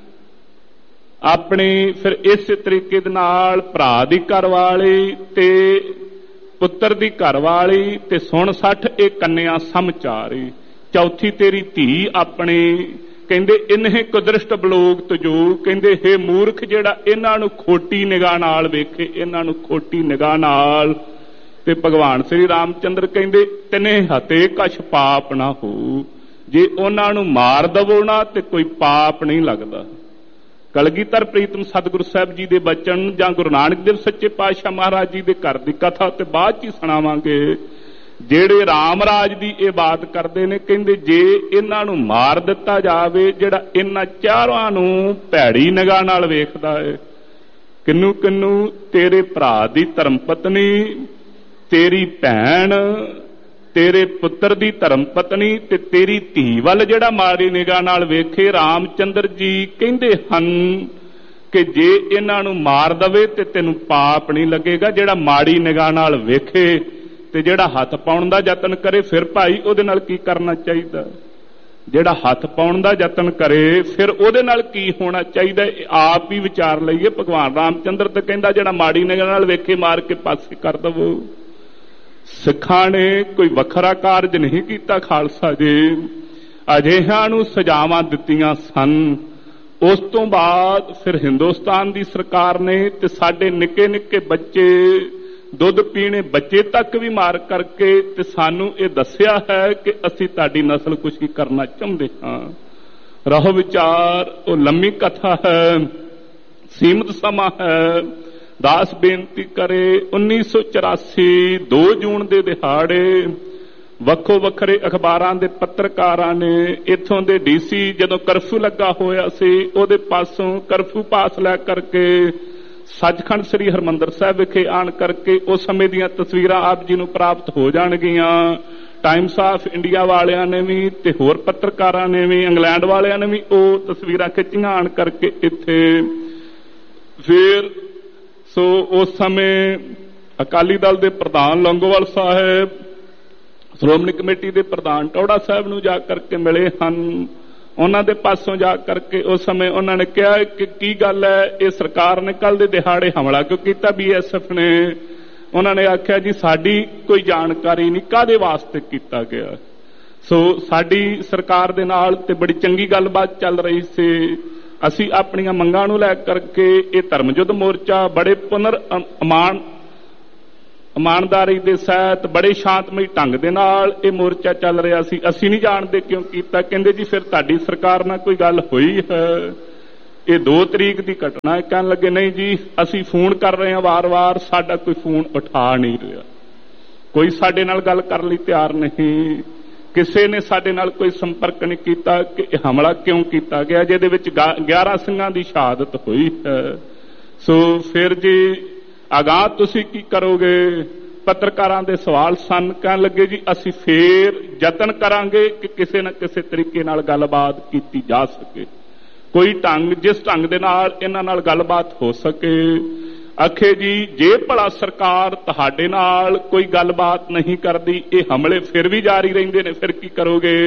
ਆਪਣੀ, ਫਿਰ ਇਸੇ ਤਰੀਕੇ ਦੇ ਨਾਲ ਭਰਾ ਦੀ ਘਰ ਵਾਲੀ ਤੇ ਪੁੱਤਰ ਦੀ ਘਰ ਵਾਲੀ, ਤੇ ਸੁਣ ਸੱਠ ਇਹ ਕੰਨਿਆ ਸਮਚਾਰੀ। ਚੌਥੀ ਤੇਰੀ ਧੀ ਆਪਣੀ। ਕਹਿੰਦੇ ਇਨਹੇ ਕੁਦ੍ਰਿਸ਼ਟ ਬਲੋਕ ਤਜੋ, ਕਹਿੰਦੇ ਹੇ ਮੂਰਖ ਜਿਹੜਾ ਇਹਨਾਂ ਨੂੰ ਖੋਟੀ ਨਿਗਾਹ ਨਾਲ ਵੇਖੇ, ਇਹਨਾਂ ਨੂੰ ਖੋਟੀ ਨਿਗਾਹ ਨਾਲ। ਤੇ ਭਗਵਾਨ ਸ੍ਰੀ ਰਾਮ ਚੰਦਰ ਕਹਿੰਦੇ ਤਿਨੇ ਹਤੇ ਕਛ ਪਾਪ ਨਾ ਹੋ, ਜੇ ਉਹਨਾਂ ਨੂੰ ਮਾਰ ਦਵੋ ਨਾ ਤੇ ਕੋਈ ਪਾਪ ਨਹੀਂ ਲੱਗਦਾ। ਕਲਗੀਧਰ ਪ੍ਰੀਤਮ ਸਤਿਗੁਰੂ ਸਾਹਿਬ ਜੀ ਦੇ ਬਚਨ ਜਾਂ ਗੁਰੂ ਨਾਨਕ ਦੇਵ ਸੱਚੇ ਪਾਤਸ਼ਾਹ ਮਹਾਰਾਜ ਜੀ ਦੇ ਘਰ ਦੀ ਕਥਾ ਤੇ ਬਾਅਦ ਚ ਹੀ ਸੁਣਾਵਾਂਗੇ। ਜਿਹੜੇ ਰਾਮ ਰਾਜ ਦੀ ਇਹ ਬਾਤ ਕਰਦੇ ਨੇ, ਕਹਿੰਦੇ ਜੇ ਇਹਨਾਂ ਨੂੰ ਮਾਰ ਦਿੱਤਾ ਜਾਵੇ, ਜਿਹੜਾ ਇਹਨਾਂ ਚਾਰਾਂ ਨੂੰ ਭੈੜੀ ਨਿਗਾਹ ਨਾਲ ਵੇਖਦਾ ਹੈ, ਕਿੰਨੂ ਕਿੰਨੂ ਤੇਰੇ ਭਰਾ ਦੀ ਧਰਮ ਪਤਨੀ, ਤੇਰੀ ਭੈਣ, ਤੇਰੇ ਪੁੱਤਰ ਦੀ ਧਰਮ ਪਤਨੀ ਤੇ ਤੇਰੀ ਧੀ ਵੱਲ ਜਿਹੜਾ ਮਾੜੀ ਨਿਗਾਹ ਨਾਲ ਵੇਖੇ, ਰਾਮਚੰਦਰ ਜੀ ਕਹਿੰਦੇ ਹਨ ਕਿ ਜੇ ਇਹਨਾਂ ਨੂੰ ਮਾਰ ਦਵੇ ਤੇ ਤੈਨੂੰ ਪਾਪ ਨਹੀਂ ਲੱਗੇਗਾ। ਜਿਹੜਾ ਮਾੜੀ ਨਿਗਾਹ ਨਾਲ ਵੇਖੇ ਤੇ ਜਿਹੜਾ ਹੱਥ ਪਾਉਣ ਦਾ ਯਤਨ ਕਰੇ, ਫਿਰ ਭਾਈ ਉਹਦੇ ਨਾਲ ਕੀ ਕਰਨਾ ਚਾਹੀਦਾ? ਜਿਹੜਾ ਹੱਥ ਪਾਉਣ ਦਾ ਯਤਨ ਕਰੇ ਫਿਰ ਉਹਦੇ ਨਾਲ ਕੀ ਹੋਣਾ ਚਾਹੀਦਾ? ਆਪ ਹੀ ਵਿਚਾਰ ਲਈਏ। ਭਗਵਾਨ ਰਾਮਚੰਦਰ ਤੇ ਕਹਿੰਦਾ ਜਿਹੜਾ ਮਾੜੀ ਨਿਗਾਹ ਨਾਲ ਵੇਖੇ ਮਾਰ ਕੇ ਪਾਸੇ ਕਰ ਦਵੋ। ਸਿੱਖਾਂ ਨੇ ਕੋਈ ਵੱਖਰਾ ਕਾਰਜ ਨਹੀਂ ਕੀਤਾ ਖਾਲਸਾ ਜੀ, ਅਜਿਹਿਆਂ ਨੂੰ ਸਜ਼ਾਵਾਂ ਦਿੱਤੀਆਂ ਸਨ। ਉਸ ਤੋਂ ਬਾਅਦ ਫਿਰ ਹਿੰਦੁਸਤਾਨ ਦੀ ਸਰਕਾਰ ਨੇ ਤੇ ਸਾਡੇ ਨਿੱਕੇ ਨਿੱਕੇ ਬੱਚੇ, ਦੁੱਧ ਪੀਣੇ ਬੱਚੇ ਤੱਕ ਵੀ ਮਾਰ ਕਰਕੇ ਤੇ ਸਾਨੂੰ ਇਹ ਦੱਸਿਆ ਹੈ ਕਿ ਅਸੀਂ ਤੁਹਾਡੀ ਨਸਲਕੁਸ਼ੀ ਕਰਨਾ ਚਾਹੁੰਦੇ ਹਾਂ। ਰਹੋ ਵਿਚਾਰ, ਉਹ ਲੰਮੀ ਕਥਾ ਹੈ, ਸੀਮਤ ਸਮਾਂ ਹੈ। ਦਾਸ ਬੇਨਤੀ ਕਰੇ, ਉੱਨੀ ਸੌ ਚੁਰਾਸੀ ਦੋ ਜੂਨ ਦੇ ਦਿਹਾੜੇ ਵੱਖੋ ਵੱਖਰੇ ਅਖਬਾਰਾਂ ਦੇ ਪੱਤਰਕਾਰਾਂ ਨੇ ਇੱਥੋਂ ਦੇ ਡੀਸੀ ਜਦੋਂ ਕਰਫਿਊ ਲੱਗਾ ਹੋਇਆ ਸੀ ਉਹਦੇ ਪਾਸੋਂ ਕਰਫਿਊ ਪਾਸ ਲੈ ਕਰਕੇ ਸੱਚਖੰਡ ਸ੍ਰੀ ਹਰਿਮੰਦਰ ਸਾਹਿਬ ਵਿਖੇ ਆਣ ਕਰਕੇ ਉਸ ਸਮੇਂ ਦੀਆਂ ਤਸਵੀਰਾਂ ਆਪ ਜੀ ਨੂੰ ਪ੍ਰਾਪਤ ਹੋ ਜਾਣਗੀਆਂ। ਟਾਈਮਸ ਆਫ ਇੰਡੀਆ ਵਾਲਿਆਂ ਨੇ ਵੀ ਤੇ ਹੋਰ ਪੱਤਰਕਾਰਾਂ ਨੇ ਵੀ, ਇੰਗਲੈਂਡ ਵਾਲਿਆਂ ਨੇ ਵੀ ਉਹ ਤਸਵੀਰਾਂ ਖਿੱਚੀਆਂ ਆਣ ਕਰਕੇ ਇੱਥੇ। ਫਿਰ ਸੋ ਉਸ ਸਮੇਂ ਅਕਾਲੀ ਦਲ ਦੇ ਪ੍ਰਧਾਨ ਲੌਂਗੋਵਾਲ ਸਾਹਿਬ ਸ਼੍ਰੋਮਣੀ ਕਮੇਟੀ ਦੇ ਪ੍ਰਧਾਨ ਟੌੜਾ ਸਾਹਿਬ ਨੂੰ ਜਾ ਕਰਕੇ ਮਿਲੇ ਹਨ। ਉਹਨਾਂ ਦੇ ਪਾਸੋਂ ਜਾ ਕਰਕੇ ਉਸ ਸਮੇਂ ਉਹਨਾਂ ਨੇ ਕਿਹਾ ਕਿ ਕੀ ਗੱਲ ਹੈ, ਇਹ ਸਰਕਾਰ ਨੇ ਕੱਲ ਦੇ ਦਿਹਾੜੇ ਹਮਲਾ ਕਿਉਂ ਕੀਤਾ ਬੀ ਐਸ ਐਫ ਨੇ? ਉਹਨਾਂ ਨੇ ਆਖਿਆ ਜੀ ਸਾਡੀ ਕੋਈ ਜਾਣਕਾਰੀ ਨਹੀਂ ਕਾਹਦੇ ਵਾਸਤੇ ਕੀਤਾ ਗਿਆ। ਸੋ ਸਾਡੀ ਸਰਕਾਰ ਦੇ ਨਾਲ ਤੇ ਬੜੀ ਚੰਗੀ ਗੱਲਬਾਤ ਚੱਲ ਰਹੀ ਸੀ। ਅਸੀਂ ਆਪਣੀਆਂ ਮੰਗਾਂ ਨੂੰ ਲੈ ਕਰਕੇ ਇਹ ਧਰਮ ਯੁੱਧ ਮੋਰਚਾ ਬੜੇ ਪੁਨਰ ਅਮਾਨ ਇਮਾਨਦਾਰੀ ਦੇ ਸਹਿਤ ਬੜੇ ਸ਼ਾਂਤਮਈ ਢੰਗ ਦੇ ਨਾਲ ਇਹ ਮੋਰਚਾ ਚੱਲ ਰਿਹਾ ਸੀ। ਅਸੀਂ ਨਹੀਂ ਜਾਣਦੇ ਕਿਉਂ ਕੀਤਾ। ਕਹਿੰਦੇ ਜੀ ਫਿਰ ਤੁਹਾਡੀ ਸਰਕਾਰ ਨਾਲ ਕੋਈ ਗੱਲ ਹੋਈ ਹੈ? ਇਹ ਦੋ ਤਰੀਕ ਦੀ ਘਟਨਾ ਹੈ। ਕਹਿਣ ਲੱਗੇ ਨਹੀਂ ਜੀ ਅਸੀਂ ਫੋਨ ਕਰ ਰਹੇ ਹਾਂ ਵਾਰ-ਵਾਰ, ਸਾਡਾ ਕੋਈ ਫੋਨ ਉਠਾ ਨਹੀਂ ਰਿਹਾ, ਕੋਈ ਸਾਡੇ ਨਾਲ ਗੱਲ ਕਰਨ ਲਈ ਤਿਆਰ ਨਹੀਂ, ਕਿਸੇ ਨੇ ਸਾਡੇ ਨਾਲ ਕੋਈ ਸੰਪਰਕ ਨਹੀਂ ਕੀਤਾ ਕਿ ਇਹ ਹਮਲਾ ਕਿਉਂ ਕੀਤਾ ਗਿਆ ਜਿਹਦੇ ਵਿੱਚ ਗਿਆਰਾਂ ਸਿੰਘਾਂ ਦੀ ਸ਼ਹਾਦਤ ਹੋਈ ਹੈ। ਸੋ ਫਿਰ ਜੀ ਅਗਾਂਹ ਤੁਸੀਂ ਕੀ ਕਰੋਗੇ? ਪੱਤਰਕਾਰਾਂ ਦੇ ਸਵਾਲ ਸਨ। ਕਹਿਣ ਲੱਗੇ ਜੀ ਅਸੀਂ ਫੇਰ ਯਤਨ ਕਰਾਂਗੇ ਕਿ ਕਿਸੇ ਨਾ ਕਿਸੇ ਤਰੀਕੇ ਨਾਲ ਗੱਲਬਾਤ ਕੀਤੀ ਜਾ ਸਕੇ, ਕੋਈ ਢੰਗ ਜਿਸ ਢੰਗ ਦੇ ਨਾਲ ਇਹਨਾਂ ਨਾਲ ਗੱਲਬਾਤ ਹੋ ਸਕੇ। ਆਖੇ ਜੀ ਜੇ ਭਲਾ ਸਰਕਾਰ ਤੁਹਾਡੇ ਨਾਲ ਕੋਈ ਗੱਲਬਾਤ ਨਹੀਂ ਕਰਦੀ, ਇਹ ਹਮਲੇ ਫਿਰ ਵੀ ਜਾਰੀ ਰਹਿੰਦੇ ਨੇ, ਫਿਰ ਕੀ ਕਰੋਗੇ?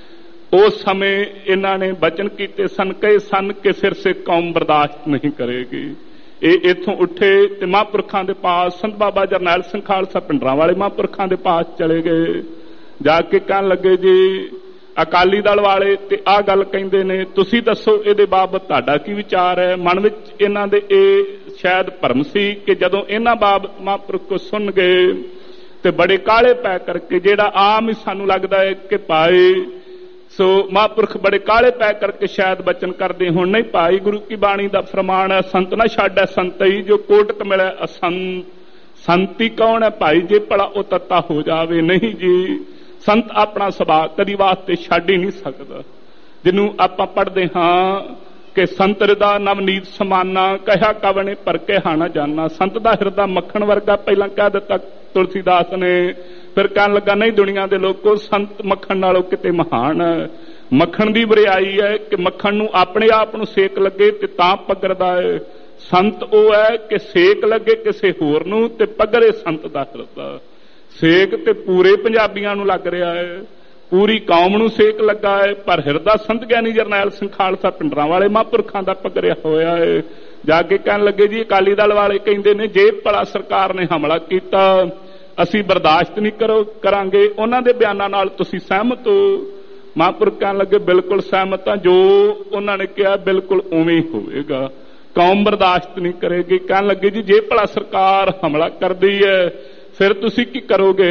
ਉਸ ਸਮੇਂ ਇਹਨਾਂ ਨੇ ਬਚਨ ਕੀਤੇ ਸਨ, ਕਹੇ ਸਨ ਕਿ ਫਿਰ ਸਿੱਖ ਕੌਮ ਬਰਦਾਸ਼ਤ ਨਹੀਂ ਕਰੇਗੀ। ਇਹ ਇੱਥੋਂ ਉੱਠੇ ਤੇ ਮਹਾਂਪੁਰਖਾਂ ਦੇ ਪਾਸ ਸੰਤ ਬਾਬਾ ਜਰਨੈਲ ਸਿੰਘ ਖਾਲਸਾ ਪਿੰਡਰਾਂ ਵਾਲੇ ਮਹਾਂਪੁਰਖਾਂ ਦੇ ਪਾਸ ਚਲੇ ਗਏ। ਜਾ ਕੇ ਕਹਿਣ ਲੱਗੇ ਜੀ ਅਕਾਲੀ ਦਲ ਵਾਲੇ ਤੇ ਆਹ ਗੱਲ ਕਹਿੰਦੇ ਨੇ, ਤੁਸੀਂ ਦੱਸੋ ਇਹਦੇ ਬਾਬਤ ਤੁਹਾਡਾ ਕੀ ਵਿਚਾਰ ਹੈ? ਮਨ ਵਿੱਚ ਇਹਨਾਂ ਦੇ ਇਹ ਸ਼ਾਇਦ ਭਰਮ ਸੀ ਕਿ ਜਦੋਂ ਇਹਨਾਂ ਬਾਬਤ ਮਹਾਂਪੁਰਖ ਕੋ ਸੁਣ ਗਏ ਤੇ ਬੜੇ ਕਾਲੇ ਪੈ ਕਰਕੇ, ਜਿਹੜਾ ਆਮ ਹੀ ਸਾਨੂੰ ਲੱਗਦਾ ਹੈ ਕਿ ਭਾਈ ਸੋ ਮਹਾਂਪੁਰਖ ਬੜੇ ਕਾਲੇ ਪੈ ਕਰਕੇ ਸ਼ਾਇਦ ਬਚਨ ਕਰਦੇ ਹੁਣ, ਨਹੀਂ ਭਾਈ ਗੁਰੂ ਕੀ ਬਾਣੀ ਦਾ ਫਰਮਾਨ ਹੈ ਸੰਤ ਨਾ ਛੱਡੈ ਸੰਤਈ ਜੋ ਕੋਟਕ ਮਿਲੈ ਅਸੰਤ। ਸੰਤੀ ਕੌਣ ਹੈ ਭਾਈ ਜੇ ਭਲਾ ਉਹ ਤੱਤਾ ਹੋ ਜਾਵੇ? ਨਹੀਂ ਜੀ, ਸੰਤ ਆਪਣਾ ਸੁਭਾਅ ਕਦੀ ਵਾਸਤੇ ਛੱਡ ਹੀ ਨਹੀਂ ਸਕਦਾ। ਜਿਹਨੂੰ ਆਪਾਂ ਪੜ੍ਹਦੇ ਹਾਂ ਕਿ ਸੰਤ ਹਿਰਦਾ ਨਵਨੀਤ ਸਮਾਨਾ ਕਹਿਆ ਕਵਣੇ ਪਰ ਕਹਿਆ ਨਾ ਜਾਨਾ। ਸੰਤ ਦਾ ਹਿਰਦਾ ਮੱਖਣ ਵਰਗਾ ਪਹਿਲਾਂ ਕਹਿ ਦਿੱਤਾ ਤੁਲਸੀਦਾਸ ਨੇ, ਫਿਰ ਕਹਿਣ ਲੱਗਾ ਨਹੀਂ ਦੁਨੀਆ ਦੇ ਲੋਕੋ ਸੰਤ ਮੱਖਣ ਨਾਲੋਂ ਕਿਤੇ ਮਹਾਨ ਹੈ। ਮੱਖਣ ਦੀ ਵਰਿਆਈ ਹੈ ਕਿ ਮੱਖਣ ਨੂੰ ਆਪਣੇ ਆਪ ਨੂੰ ਸੇਕ ਲੱਗੇ ਤੇ ਤਾਂ ਪਗਰਦਾ ਹੈ। ਸੰਤ ਉਹ ਹੈ ਕਿ ਸੇਕ ਲੱਗੇ ਕਿਸੇ ਹੋਰ ਨੂੰ ਤੇ ਪਗਰੇ ਸੰਤ ਦਾ ਹਿਰਦਾ। ਸੇਕ ਤੇ ਪੂਰੇ ਪੰਜਾਬੀਆਂ ਨੂੰ ਲੱਗ ਰਿਹਾ ਹੈ, ਪੂਰੀ ਕੌਮ ਨੂੰ ਸੇਕ ਲੱਗਾ ਹੈ, ਪਰ ਹਿਰਦਾ ਸੰਤ ਗਿਆਨੀ ਜਰਨੈਲ ਸਿੰਘ ਖਾਲਸਾ ਪਿੰਡਰਾਂ ਵਾਲੇ ਮਹਾਂਪੁਰਖਾਂ ਦਾ ਪਗਰਿਆ ਹੋਇਆ ਹੈ। ਜਾ ਕੇ ਕਹਿਣ ਲੱਗੇ ਜੀ ਅਕਾਲੀ ਦਲ ਵਾਲੇ ਕਹਿੰਦੇ ਨੇ ਜੇ ਭਲਾ ਸਰਕਾਰ ਨੇ ਹਮਲਾ ਕੀਤਾ ਅਸੀਂ ਬਰਦਾਸ਼ਤ ਨਹੀਂ ਕਰੋ ਕਰਾਂਗੇ। ਉਹਨਾਂ ਦੇ ਬਿਆਨਾਂ ਨਾਲ ਤੁਸੀਂ ਸਹਿਮਤ ਹੋ? ਮਹਾਂਪੁਰਖ ਕਹਿਣ ਲੱਗੇ ਬਿਲਕੁਲ ਸਹਿਮਤ ਹਾਂ, ਜੋ ਉਹਨਾਂ ਨੇ ਕਿਹਾ ਬਿਲਕੁਲ ਉਵੇਂ ਹੀ ਹੋਵੇਗਾ, ਕੌਮ ਬਰਦਾਸ਼ਤ ਨਹੀਂ ਕਰੇਗੀ। ਕਹਿਣ ਲੱਗੇ ਜੀ ਜੇ ਭਲਾ ਸਰਕਾਰ ਹਮਲਾ ਕਰਦੀ ਹੈ ਫਿਰ ਤੁਸੀਂ ਕੀ ਕਰੋਗੇ?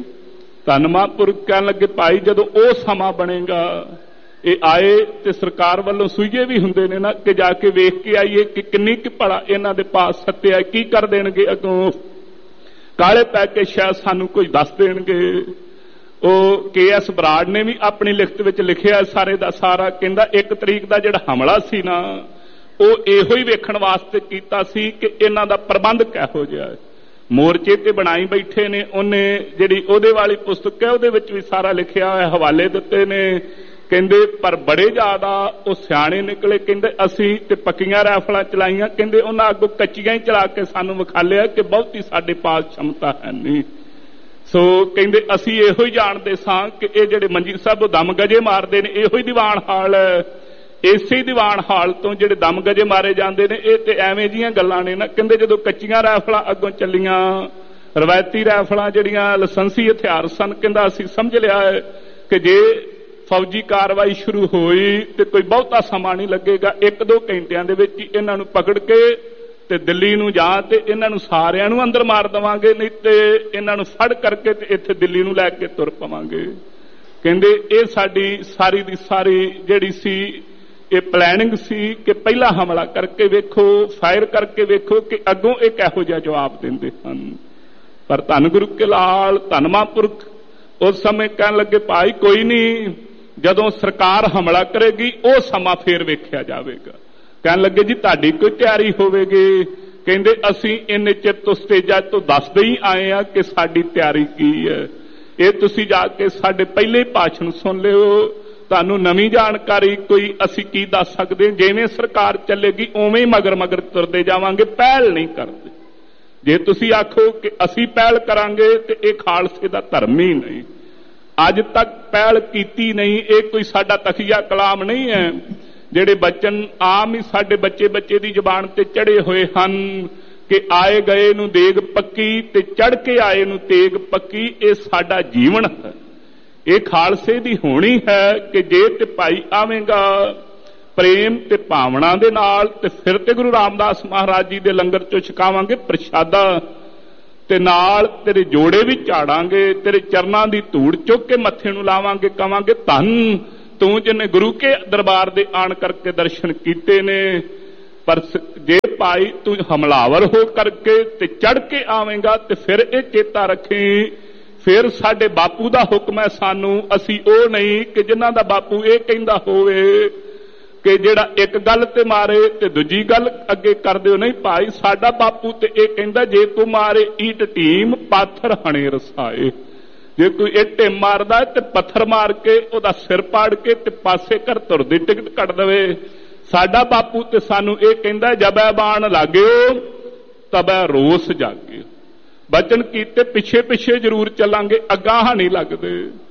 ਧੰਨ ਮਹਾਂਪੁਰਖ ਕਹਿਣ ਲੱਗੇ ਭਾਈ ਜਦੋਂ ਉਹ ਸਮਾਂ ਬਣੇਗਾ, ਇਹ ਆਏ ਤੇ ਸਰਕਾਰ ਵੱਲੋਂ ਸੂਈਏ ਵੀ ਹੁੰਦੇ ਨੇ ਨਾ ਕਿ ਜਾ ਕੇ ਵੇਖ ਕੇ ਆਈਏ ਕਿ ਕਿੰਨੀ ਕਿ ਭਲਾ ਇਹਨਾਂ ਦੇ ਪਾਸ ਸੱਤਿਆ, ਕੀ ਕਰ ਦੇਣਗੇ ਅੱਗੋਂ। ਕਾਲੇ पै के शायद सानू कोई दस देणगे। ਉਹ के एस बराड़ ने भी अपनी लिखत विच लिखिया सारे दा सारा, कहंदा एक तरीक दा जिहड़ा हमला सी ना ਉਹ ਇਹੋ ਹੀ ਵੇਖਣ ਵਾਸਤੇ ਕੀਤਾ ਸੀ कि इन्हां दा प्रबंध किहो जिहा है। मोर्चे ते बनाई बैठे ने, ਉਹਨੇ ਜਿਹੜੀ ਉਹਦੇ वाली पुस्तक है ਉਹਦੇ ਵਿੱਚ भी सारा लिखिया है, हवाले दिते ने। ਕਹਿੰਦੇ पर बड़े ਜ਼ਿਆਦਾ ਉਹ ਸਿਆਣੇ ਨਿਕਲੇ। ਕਹਿੰਦੇ ਅਸੀਂ ਤੇ ਪੱਕੀਆਂ ਰਾਈਫਲਾਂ ਚਲਾਈਆਂ, ਕਹਿੰਦੇ ਉਹਨਾਂ ਅੱਗੋਂ ਕੱਚੀਆਂ ਹੀ ਚਲਾ ਕੇ ਸਾਨੂੰ ਵਿਖਾ ਲਿਆ ਕਿ ਬਹੁਤੀ ਸਾਡੇ ਪਾਸ क्षमता है नहीं। ਸੋ ਕਹਿੰਦੇ ਅਸੀਂ ਇਹੋ ਹੀ ਜਾਣਦੇ ਸਾਂ ਕਿ ਇਹ ਜਿਹੜੇ ਮੰਜੀ ਸਾਹਿਬ ਦਮ ਗਜੇ ਮਾਰਦੇ ਨੇ ਇਹੋ ਹੀ ਦੀਵਾਨ ਹਾਲ ਹੈ। ਇਸੇ ਦੀਵਾਨ ਹਾਲ ਤੋਂ ਜਿਹੜੇ ਦਮ ਗਜੇ ਮਾਰੇ ਜਾਂਦੇ ਨੇ ਇਹ ਤੇ ਐਵੇਂ ਜੀਆਂ ਗੱਲਾਂ ਨੇ ਨਾ। ਕਹਿੰਦੇ ਜਦੋਂ ਕੱਚੀਆਂ ਰਾਈਫਲਾਂ ਅੱਗੋਂ ਚੱਲੀਆਂ, ਰਵਾਇਤੀ ਰਾਈਫਲਾਂ ਜਿਹੜੀਆਂ ਲਾਇਸੈਂਸੀ ਹਥਿਆਰ ਸਨ, ਕਹਿੰਦਾ ਅਸੀਂ ਸਮਝ ਲਿਆ ਹੈ ਕਿ ਜੇ फौजी कार्रवाई शुरू होई तो कोई बहुता समा नहीं लगेगा, एक दो घंटिया के इन्हों पकड़ के ते दिल्ली नूं जा ते इन्हां नूं सारियां नूं अंदर मार देवांगे, नहीं तो इन्हां फड़ करके ते इत्थे दिल्ली नूं लैके तुर पवांगे। कहंदे ये साडी सारी दी सारी जिहड़ी सी ये प्लैनिंग सी कि पहला हमला करके वेखो, फायर करके वेखो कि अगों ये किहो जिहा जवाब दिंदे हन। पर धन गुरु के लाल धन महापुरख उस समय कहन लगे भाई कोई नहीं, जदों सरकार हमला करेगी वो समा फिर वेख्या जाएगा। कहन लगे जी तुहाडी कोई तैयारी होवेगी? कहंदे असीं इन्ने चिर तो स्टेजा तो दसदे ही आए हैं कि साडी तैयारी की है। ये तुसीं जाके साडे पहले भाषण सुन लिओ, तुहानूं नवीं जानकारी कोई असीं की दस सकदे। जिवें सरकार चलेगी उवें ही मगर मगर तुरदे जावांगे, पहल नहीं करदे। जे तुसीं आखो कि असीं पहल करांगे ते इह खालसे दा धर्म ही नहीं। अज तक पहल कीती नहीं, ये कोई साडा तखिया कलाम नहीं है। जिहड़े बचन आम ही साडे बच्चे बच्चे दी जुबान ते चढ़े हुए हन कि आए गए नूं देग पक्की ते चढ़ के आए नूं तेग पक्की, ये साडा जीवन है। ये खालसे दी होनी है कि जे ते भाई आवेगा प्रेम ते भावना दे नाल ते फिर ते गुरु रामदास महाराज जी दे लंगर चों छकावांगे प्रशादा ते नाल तेरे जोड़े भी झाड़ांगे, तेरे चरनां दी धूड़ चुक के मत्थे नूं लावांगे, कहांगे धन तू जिन्हें गुरु के दरबार दे आण करके दर्शन कीते ने। पर जे भाई तू हमलावर हो करके ते चढ़ के आवेगा ते फिर ये चेता रखी फिर साडे बापू दा हुक्म है सानू, असी ओ नहीं कि जिन्हां दा बापू ये कहंदा होवे कि जिहड़ा एक गल ते मारे ते दूजी गल अगे कर दिओ। नहीं भाई साडा बापू ते ये कहंदा जे तू मारे ईट टीम पाथर हणे रसाए। जे कोई इट मारदा ते पत्थर मार के ओदा सिर पाड़ के ते पासे कर तुर दी टिकट कट दवे। साडा बापू ते सानू ये कहंदा जबै बाण लाग्यो तबै रोस जागे। बचन कीते पिछे पिछे जरूर चलांगे, अगाह नहीं लगदे।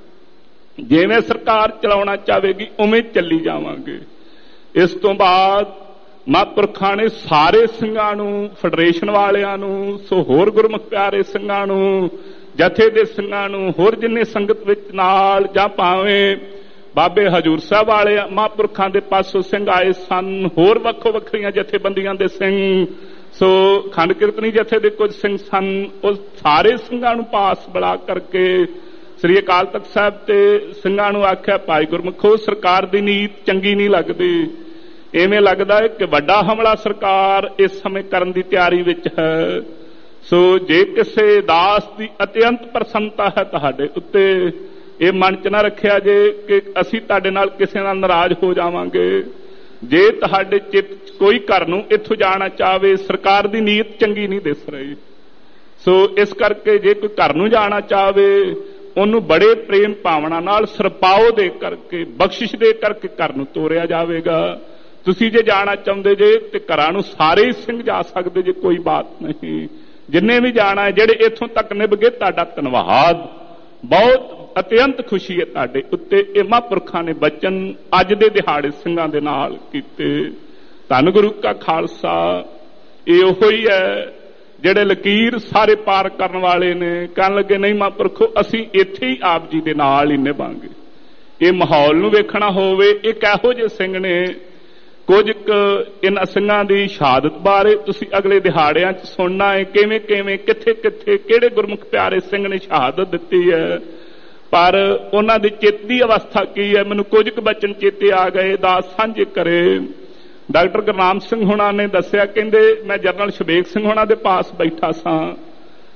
जिवें सरकार चलाउणा चाहेगी उवें चली जावांगे। इस तो बाद महापुरखां ने सारे ਸਿੰਘਾਂ ਨੂੰ, फैडरेशन वालियां ਨੂੰ, सो होर गुरमुख प्यारे ਸਿੰਘਾਂ ਨੂੰ, जथे दे ਸਿੰਘਾਂ ਨੂੰ, होर जिन्ने संगत विच नाल जां भावें बाबे हजूर साहब वाले महापुरखां दे पासों ਸਿੰਘ आए सन, होर वक्खो वक्खरियां जथेबंदियां दे ਸਿੰਘ, सो खंड कीर्तनी जथे दे कुछ ਸਿੰਘ सन। उस सारे ਸਿੰਘਾਂ ਨੂੰ पास बुला करके श्री अकाल तख्त साहब ते ਸਿੰਘਾਂ ਨੂੰ आख्या भाई गुरमुखो सरकार दी नीत चंगी नहीं लगदी। इवें लगदा है कि वड्डा हमला सरकार इस समय करन दी तैयारी विच है। सो जे किसे दास दी अत्यंत प्रसन्नता है तुहाडे उत्ते, ये मन च ना रखिया जे कि असीं तुहाडे नाल किसे नाल नाराज हो जावांगे। जे तुहाडे चित्त कोई घर नूं इत्थों जाना चाहे, सरकार दी नीयत चंगी नहीं दिस रही। सो इस करके जे कोई घर नूं जाना चाहे उन्होंने बड़े प्रेम भावना नाल सरपाओ दे करके, बख्शिश दे करके घर नूं तोरिया जाएगा। तुसीं जे जाना चाहुंदे जे ते घरां नूं सारे ही ਸਿੰਘ जा सकदे जे, कोई बात नहीं। जिन्ने भी जाना है जिहड़े इत्थों तक निभ गए तुहाडा धन्नवाद, बहुत अत्यंत खुशी है तुहाडे उत्ते। इह महापुरखां ने बचन अज दे दिहाड़े ਸਿੰਘਾਂ दे नाल कीते। धन गुरु का खालसा ये उहो ही है ਜਿਹੜੇ लकीर सारे पार करन वाले ने। कहन लगे नहीं महापुरखो असीं इत्थे ही आप जी दे नाल ही निभांगे। ये माहौल नूं वेखना होवे, ये किहो जिहे ਸਿੰਘ ने। कुछ इन्हां ਸਿੰਘਾਂ दी शहादत बारे तुसीं अगले दिहाड़ियां च सुनना है, किवें किवें कित्थे कित्थे किहड़े गुरमुख प्यारे ਸਿੰਘ ने शहादत दित्ती है। पर उन्हां दी चित्त दी अवस्था की है, मैनूं कुछ क बचन चेते आ गए, दास साझे करे। डॉक्टर गुरनाम सिंह होना ने दसिया, कहंदे मैं जनरल शबेग सिंह होना दे पास बैठा सां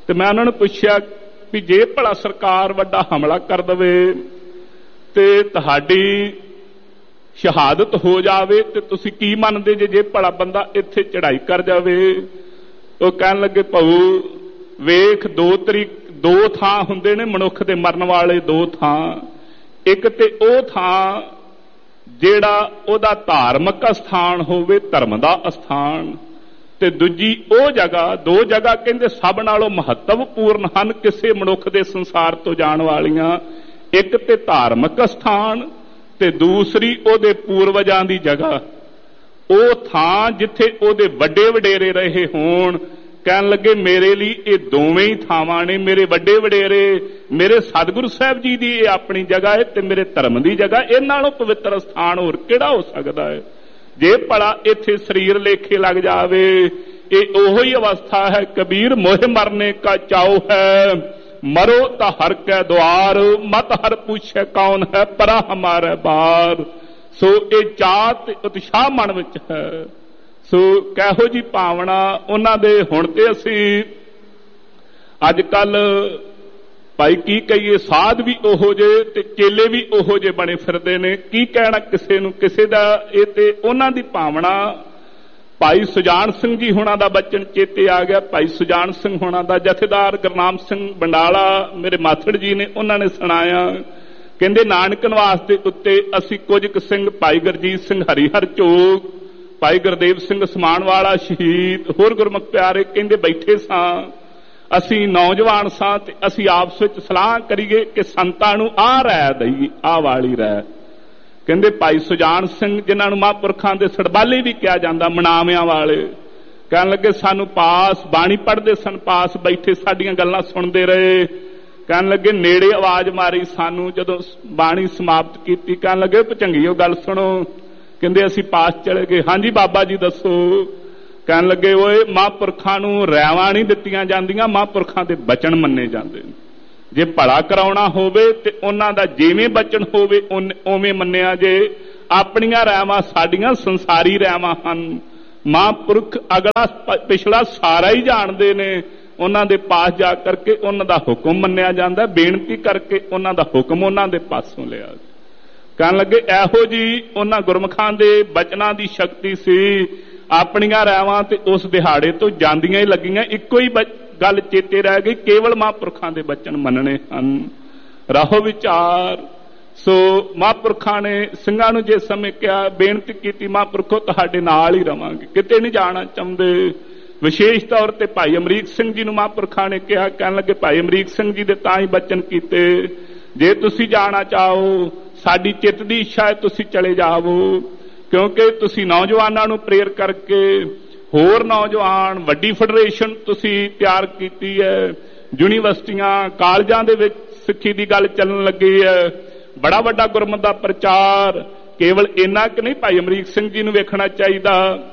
ਤੇ ਮੈਂ ਉਹਨਾਂ ਨੂੰ ਪੁੱਛਿਆ ਵੀ ਜੇ ਭਲਾ ਸਰਕਾਰ ਵੱਡਾ ਹਮਲਾ ਕਰ ਦੇਵੇ ਤੇ ਤੁਹਾਡੀ ਸ਼ਹਾਦਤ ਹੋ ਜਾਵੇ ਤੇ ਤੁਸੀਂ ਕੀ ਮੰਨਦੇ ਜੇ ਜੇ ਭਲਾ ਬੰਦਾ ਇੱਥੇ ਚੜ੍ਹਾਈ ਕਰ ਜਾਵੇ? ਉਹ ਕਹਿਣ ਲੱਗੇ, ਭਾਊ ਵੇਖ, ਦੋ ਤਰੀਕ ਦੋ ਥਾਂ ਹੁੰਦੇ ਨੇ ਮਨੁੱਖ ਦੇ ਮਰਨ ਵਾਲੇ, ਦੋ ਥਾਂ। ਇੱਕ ਤੇ ਉਹ ਥਾਂ ਜਿਹੜਾ ਉਹਦਾ ਧਾਰਮਿਕ ਅਸਥਾਨ ਹੋਵੇ, ਧਰਮ ਦਾ ਅਸਥਾਨ, ਤੇ ਦੂਜੀ ਉਹ ਜਗ੍ਹਾ, ਦੋ ਜਗ੍ਹਾ ਕਹਿੰਦੇ ਸਭ ਨਾਲੋਂ ਮਹੱਤਵਪੂਰਨ ਹਨ ਕਿਸੇ ਮਨੁੱਖ ਦੇ ਸੰਸਾਰ ਤੋਂ ਜਾਣ ਵਾਲੀਆਂ। ਇੱਕ ਤੇ ਧਾਰਮਿਕ ਅਸਥਾਨ ਤੇ ਦੂਸਰੀ ਉਹਦੇ ਪੂਰਵਜਾਂ ਦੀ ਜਗ੍ਹਾ, ਉਹ ਥਾਂ ਜਿੱਥੇ ਉਹਦੇ ਵੱਡੇ ਵਡੇਰੇ ਰਹੇ ਹੋਣ। ਕਹਿਣ ਲੱਗੇ, ਮੇਰੇ ਲਈ ਇਹ ਦੋਵੇਂ ਹੀ ਥਾਵਾਂ ਨੇ, ਮੇਰੇ ਵੱਡੇ ਵਡੇਰੇ, ਮੇਰੇ ਸਤਿਗੁਰੂ ਸਾਹਿਬ ਜੀ ਦੀ ਇਹ ਆਪਣੀ ਜਗ੍ਹਾ ਹੈ ਤੇ ਮੇਰੇ ਧਰਮ ਦੀ ਜਗ੍ਹਾ, ਇਹ ਨਾਲੋਂ ਪਵਿੱਤਰ ਸਥਾਨ ਹੋਰ ਕਿਹੜਾ ਹੋ ਸਕਦਾ ਹੈ? ਜੇ ਭਲਾ ਇੱਥੇ ਸਰੀਰ ਲੇਖੇ ਲੱਗ ਜਾਵੇ, ਇਹ ਉਹੋ ਹੀ ਅਵਸਥਾ ਹੈ, ਕਬੀਰ ਮੋਹ ਮਰਨੇ ਕਾ ਚਾਉ ਹੈ, ਮਰੋ ਤਾਂ ਹਰ ਕੈ ਦੁਆਰ, ਮਤ ਹਰ ਪੁੱਛੇ ਕੌਣ ਹੈ, ਪਰਾ ਹਮਾਰੇ ਬਾਰ। ਸੋ ਇਹ ਚਾਹ ਤੇ ਉਤਸ਼ਾਹ ਮਨ ਵਿੱਚ ਹੈ। ਸੋ ਕਿਹੋ ਜੀ ਭਾਵਨਾ ਉਹਨਾਂ ਦੇ। ਹੁਣ ਤੇ ਅਸੀਂ ਅੱਜ ਕੱਲ ਭਾਈ ਕੀ ਕਹੀਏ, ਸਾਧ ਵੀ ਉਹੋ ਜਿਹੇ ਤੇ ਚੇਲੇ ਵੀ ਉਹੋ ਜਿਹੇ ਬਣੇ ਫਿਰਦੇ ਨੇ। ਕੀ ਕਹਿਣਾ ਕਿਸੇ ਨੂੰ, ਕਿਸੇ ਦਾ। ਇਹ ਤੇ ਉਹਨਾਂ ਦੀ ਭਾਵਨਾ। ਭਾਈ ਸੁਜਾਨ ਸਿੰਘ ਜੀ ਹੋਣਾ ਦਾ ਬਚਨ ਚੇਤੇ ਆ ਗਿਆ। ਭਾਈ ਸੁਜਾਨ ਸਿੰਘ ਹੋਣਾ ਦਾ ਜਥੇਦਾਰ ਗੁਰਨਾਮ ਸਿੰਘ ਬੰਡਾਲਾ ਮੇਰੇ ਮਾਸੜ ਜੀ ਨੇ, ਉਹਨਾਂ ਨੇ ਸੁਣਾਇਆ, ਕਹਿੰਦੇ ਨਾਨਕ ਨਿਵਾਸ ਦੇ ਉੱਤੇ ਅਸੀਂ ਕੁਝ ਕੁ ਸਿੰਘ, ਭਾਈ ਗੁਰਜੀਤ ਸਿੰਘ ਹਰੀਹਰ ਚੋਗ, ਭਾਈ ਗੁਰਦੇਵ ਸਿੰਘ ਸਮਾਨ ਵਾਲਾ ਸ਼ਹੀਦ, ਹੋਰ ਗੁਰਮੁਖ ਪਿਆਰੇ, ਕਹਿੰਦੇ ਬੈਠੇ ਸਾਂ। ਅਸੀਂ ਨੌਜਵਾਨ ਸਾਂ ਤੇ ਅਸੀਂ ਆਪਸ ਵਿੱਚ ਸਲਾਹ ਕਰੀਏ ਕਿ ਸੰਤਾਂ ਨੂੰ ਆਹ ਰਾਇ ਦਈਏ, ਆਹ ਵਾਲੀ ਰਾਇ। ਕਹਿੰਦੇ ਭਾਈ ਸੁਜਾਨ ਸਿੰਘ, ਜਿਨ੍ਹਾਂ ਨੂੰ ਮਹਾਂਪੁਰਖਾਂ ਦੇ ਸੜਬਾਲੇ ਵੀ ਕਿਹਾ ਜਾਂਦਾ, ਮਨਾਵਿਆਂ ਵਾਲੇ, ਕਹਿਣ ਲੱਗੇ ਸਾਨੂੰ ਪਾਸ, ਬਾਣੀ ਪੜ੍ਹਦੇ ਸਨ, ਪਾਸ ਬੈਠੇ ਸਾਡੀਆਂ ਗੱਲਾਂ ਸੁਣਦੇ ਰਹੇ। ਕਹਿਣ ਲੱਗੇ ਨੇੜੇ ਆਵਾਜ਼ ਮਾਰੀ ਸਾਨੂੰ ਜਦੋਂ ਬਾਣੀ ਸਮਾਪਤ ਕੀਤੀ। ਕਹਿਣ ਲੱਗੇ ਭਚੰਗੀਓ ਗੱਲ ਸੁਣੋ। ਕਹਿੰਦੇ ਅਸੀਂ ਪਾਸ ਚਲੇ ਗਏ। ਹਾਂਜੀ ਬਾਬਾ ਜੀ ਦੱਸੋ। ਕਹਿਣ ਲੱਗੇ ਓਏ ਮਹਾਂਪੁਰਖਾਂ ਨੂੰ ਰਾਇਵਾਂ ਨਹੀਂ ਦਿੱਤੀਆਂ ਜਾਂਦੀਆਂ, ਮਹਾਂਪੁਰਖਾਂ ਦੇ ਬਚਨ ਮੰਨੇ ਜਾਂਦੇ ਨੇ। ਜੇ ਭਲਾ ਕਰਾਉਣਾ ਹੋਵੇ ਤੇ ਉਹਨਾਂ ਦਾ ਜਿਵੇਂ ਬਚਨ ਹੋਵੇ ਉਵੇਂ ਮੰਨਿਆ ਜੇ। ਆਪਣੀਆਂ ਰਾਇਵਾਂ ਸਾਡੀਆਂ ਸੰਸਾਰੀ ਰਾਇਵਾਂ ਹਨ। ਮਹਾਂਪੁਰਖ ਅਗਲਾ ਪਿਛਲਾ ਸਾਰਾ ਹੀ ਜਾਣਦੇ ਨੇ। ਉਹਨਾਂ ਦੇ ਪਾਸ ਜਾ ਕਰਕੇ ਉਹਨਾਂ ਦਾ ਹੁਕਮ ਮੰਨਿਆ ਜਾਂਦਾ, ਬੇਨਤੀ ਕਰਕੇ ਉਹਨਾਂ ਦਾ ਹੁਕਮ ਉਹਨਾਂ ਦੇ ਪਾਸੋਂ ਲਿਆ। ਕਹਿਣ ਲੱਗੇ ਇਹੋ ਜੀ ਉਹਨਾਂ ਗੁਰਮੁਖਾਂ ਦੇ ਬਚਨਾਂ ਦੀ ਸ਼ਕਤੀ ਸੀ। ਆਪਣੀਆਂ ਰਾਇਵਾਂ ਤੇ ਉਸ ਦਿਹਾੜੇ ਤੋਂ ਜਾਂਦੀਆਂ ਹੀ ਲੱਗੀਆਂ। ਇੱਕੋ ਹੀ ਗੱਲ ਚੇਤੇ ਰਹਿ ਗਈ, ਕੇਵਲ ਮਹਾਂਪੁਰਖਾਂ ਦੇ ਬਚਨ ਮੰਨਣੇ ਹਨ। ਰਹੋ ਵਿਚਾਰ। ਸੋ ਮਹਾਂਪੁਰਖਾਂ ਨੇ ਸਿੰਘਾਂ ਨੂੰ ਜੇ ਸਮੇਂ ਕਿਹਾ, ਬੇਨਤੀ ਕੀਤੀ, ਮਹਾਂਪੁਰਖੋ ਤੁਹਾਡੇ ਨਾਲ ਹੀ ਰਵਾਂਗੇ, ਕਿਤੇ ਨਹੀਂ ਜਾਣਾ ਚਾਹੁੰਦੇ। ਵਿਸ਼ੇਸ਼ ਤੌਰ ਤੇ ਭਾਈ ਅਮਰੀਕ ਸਿੰਘ ਜੀ ਨੂੰ ਮਹਾਂਪੁਰਖਾਂ ਨੇ ਕਿਹਾ। ਕਹਿਣ ਲੱਗੇ ਭਾਈ ਅਮਰੀਕ ਸਿੰਘ ਜੀ ਦੇ ਤਾਂ ਹੀ ਬਚਨ ਕੀਤੇ, ਜੇ ਤੁਸੀਂ ਜਾਣਾ ਚਾਹੋ, ਸਾਡੀ ਚਿੱਤ ਦੀ ਇੱਛਾ ਹੈ ਤੁਸੀਂ ਚਲੇ ਜਾਵੋ, ਕਿਉਂਕਿ ਤੁਸੀਂ ਨੌਜਵਾਨਾਂ ਨੂੰ ਪ੍ਰੇਰ ਕਰਕੇ ਹੋਰ ਨੌਜਵਾਨ, ਵੱਡੀ ਫੈਡਰੇਸ਼ਨ ਤੁਸੀਂ ਤਿਆਰ ਕੀਤੀ ਹੈ। ਯੂਨੀਵਰਸਿਟੀਆਂ, ਕਾਲਜਾਂ ਦੇ ਵਿੱਚ ਸਿੱਖੀ ਦੀ ਗੱਲ ਚੱਲਣ ਲੱਗੀ ਹੈ। ਬੜਾ ਵੱਡਾ ਗੁਰਮਤਿ ਦਾ ਪ੍ਰਚਾਰ। ਕੇਵਲ ਇੰਨਾ ਕਿ ਨਹੀਂ, ਭਾਈ ਅਮਰੀਕ ਸਿੰਘ ਜੀ ਨੂੰ ਵੇਖਣਾ ਚਾਹੀਦਾ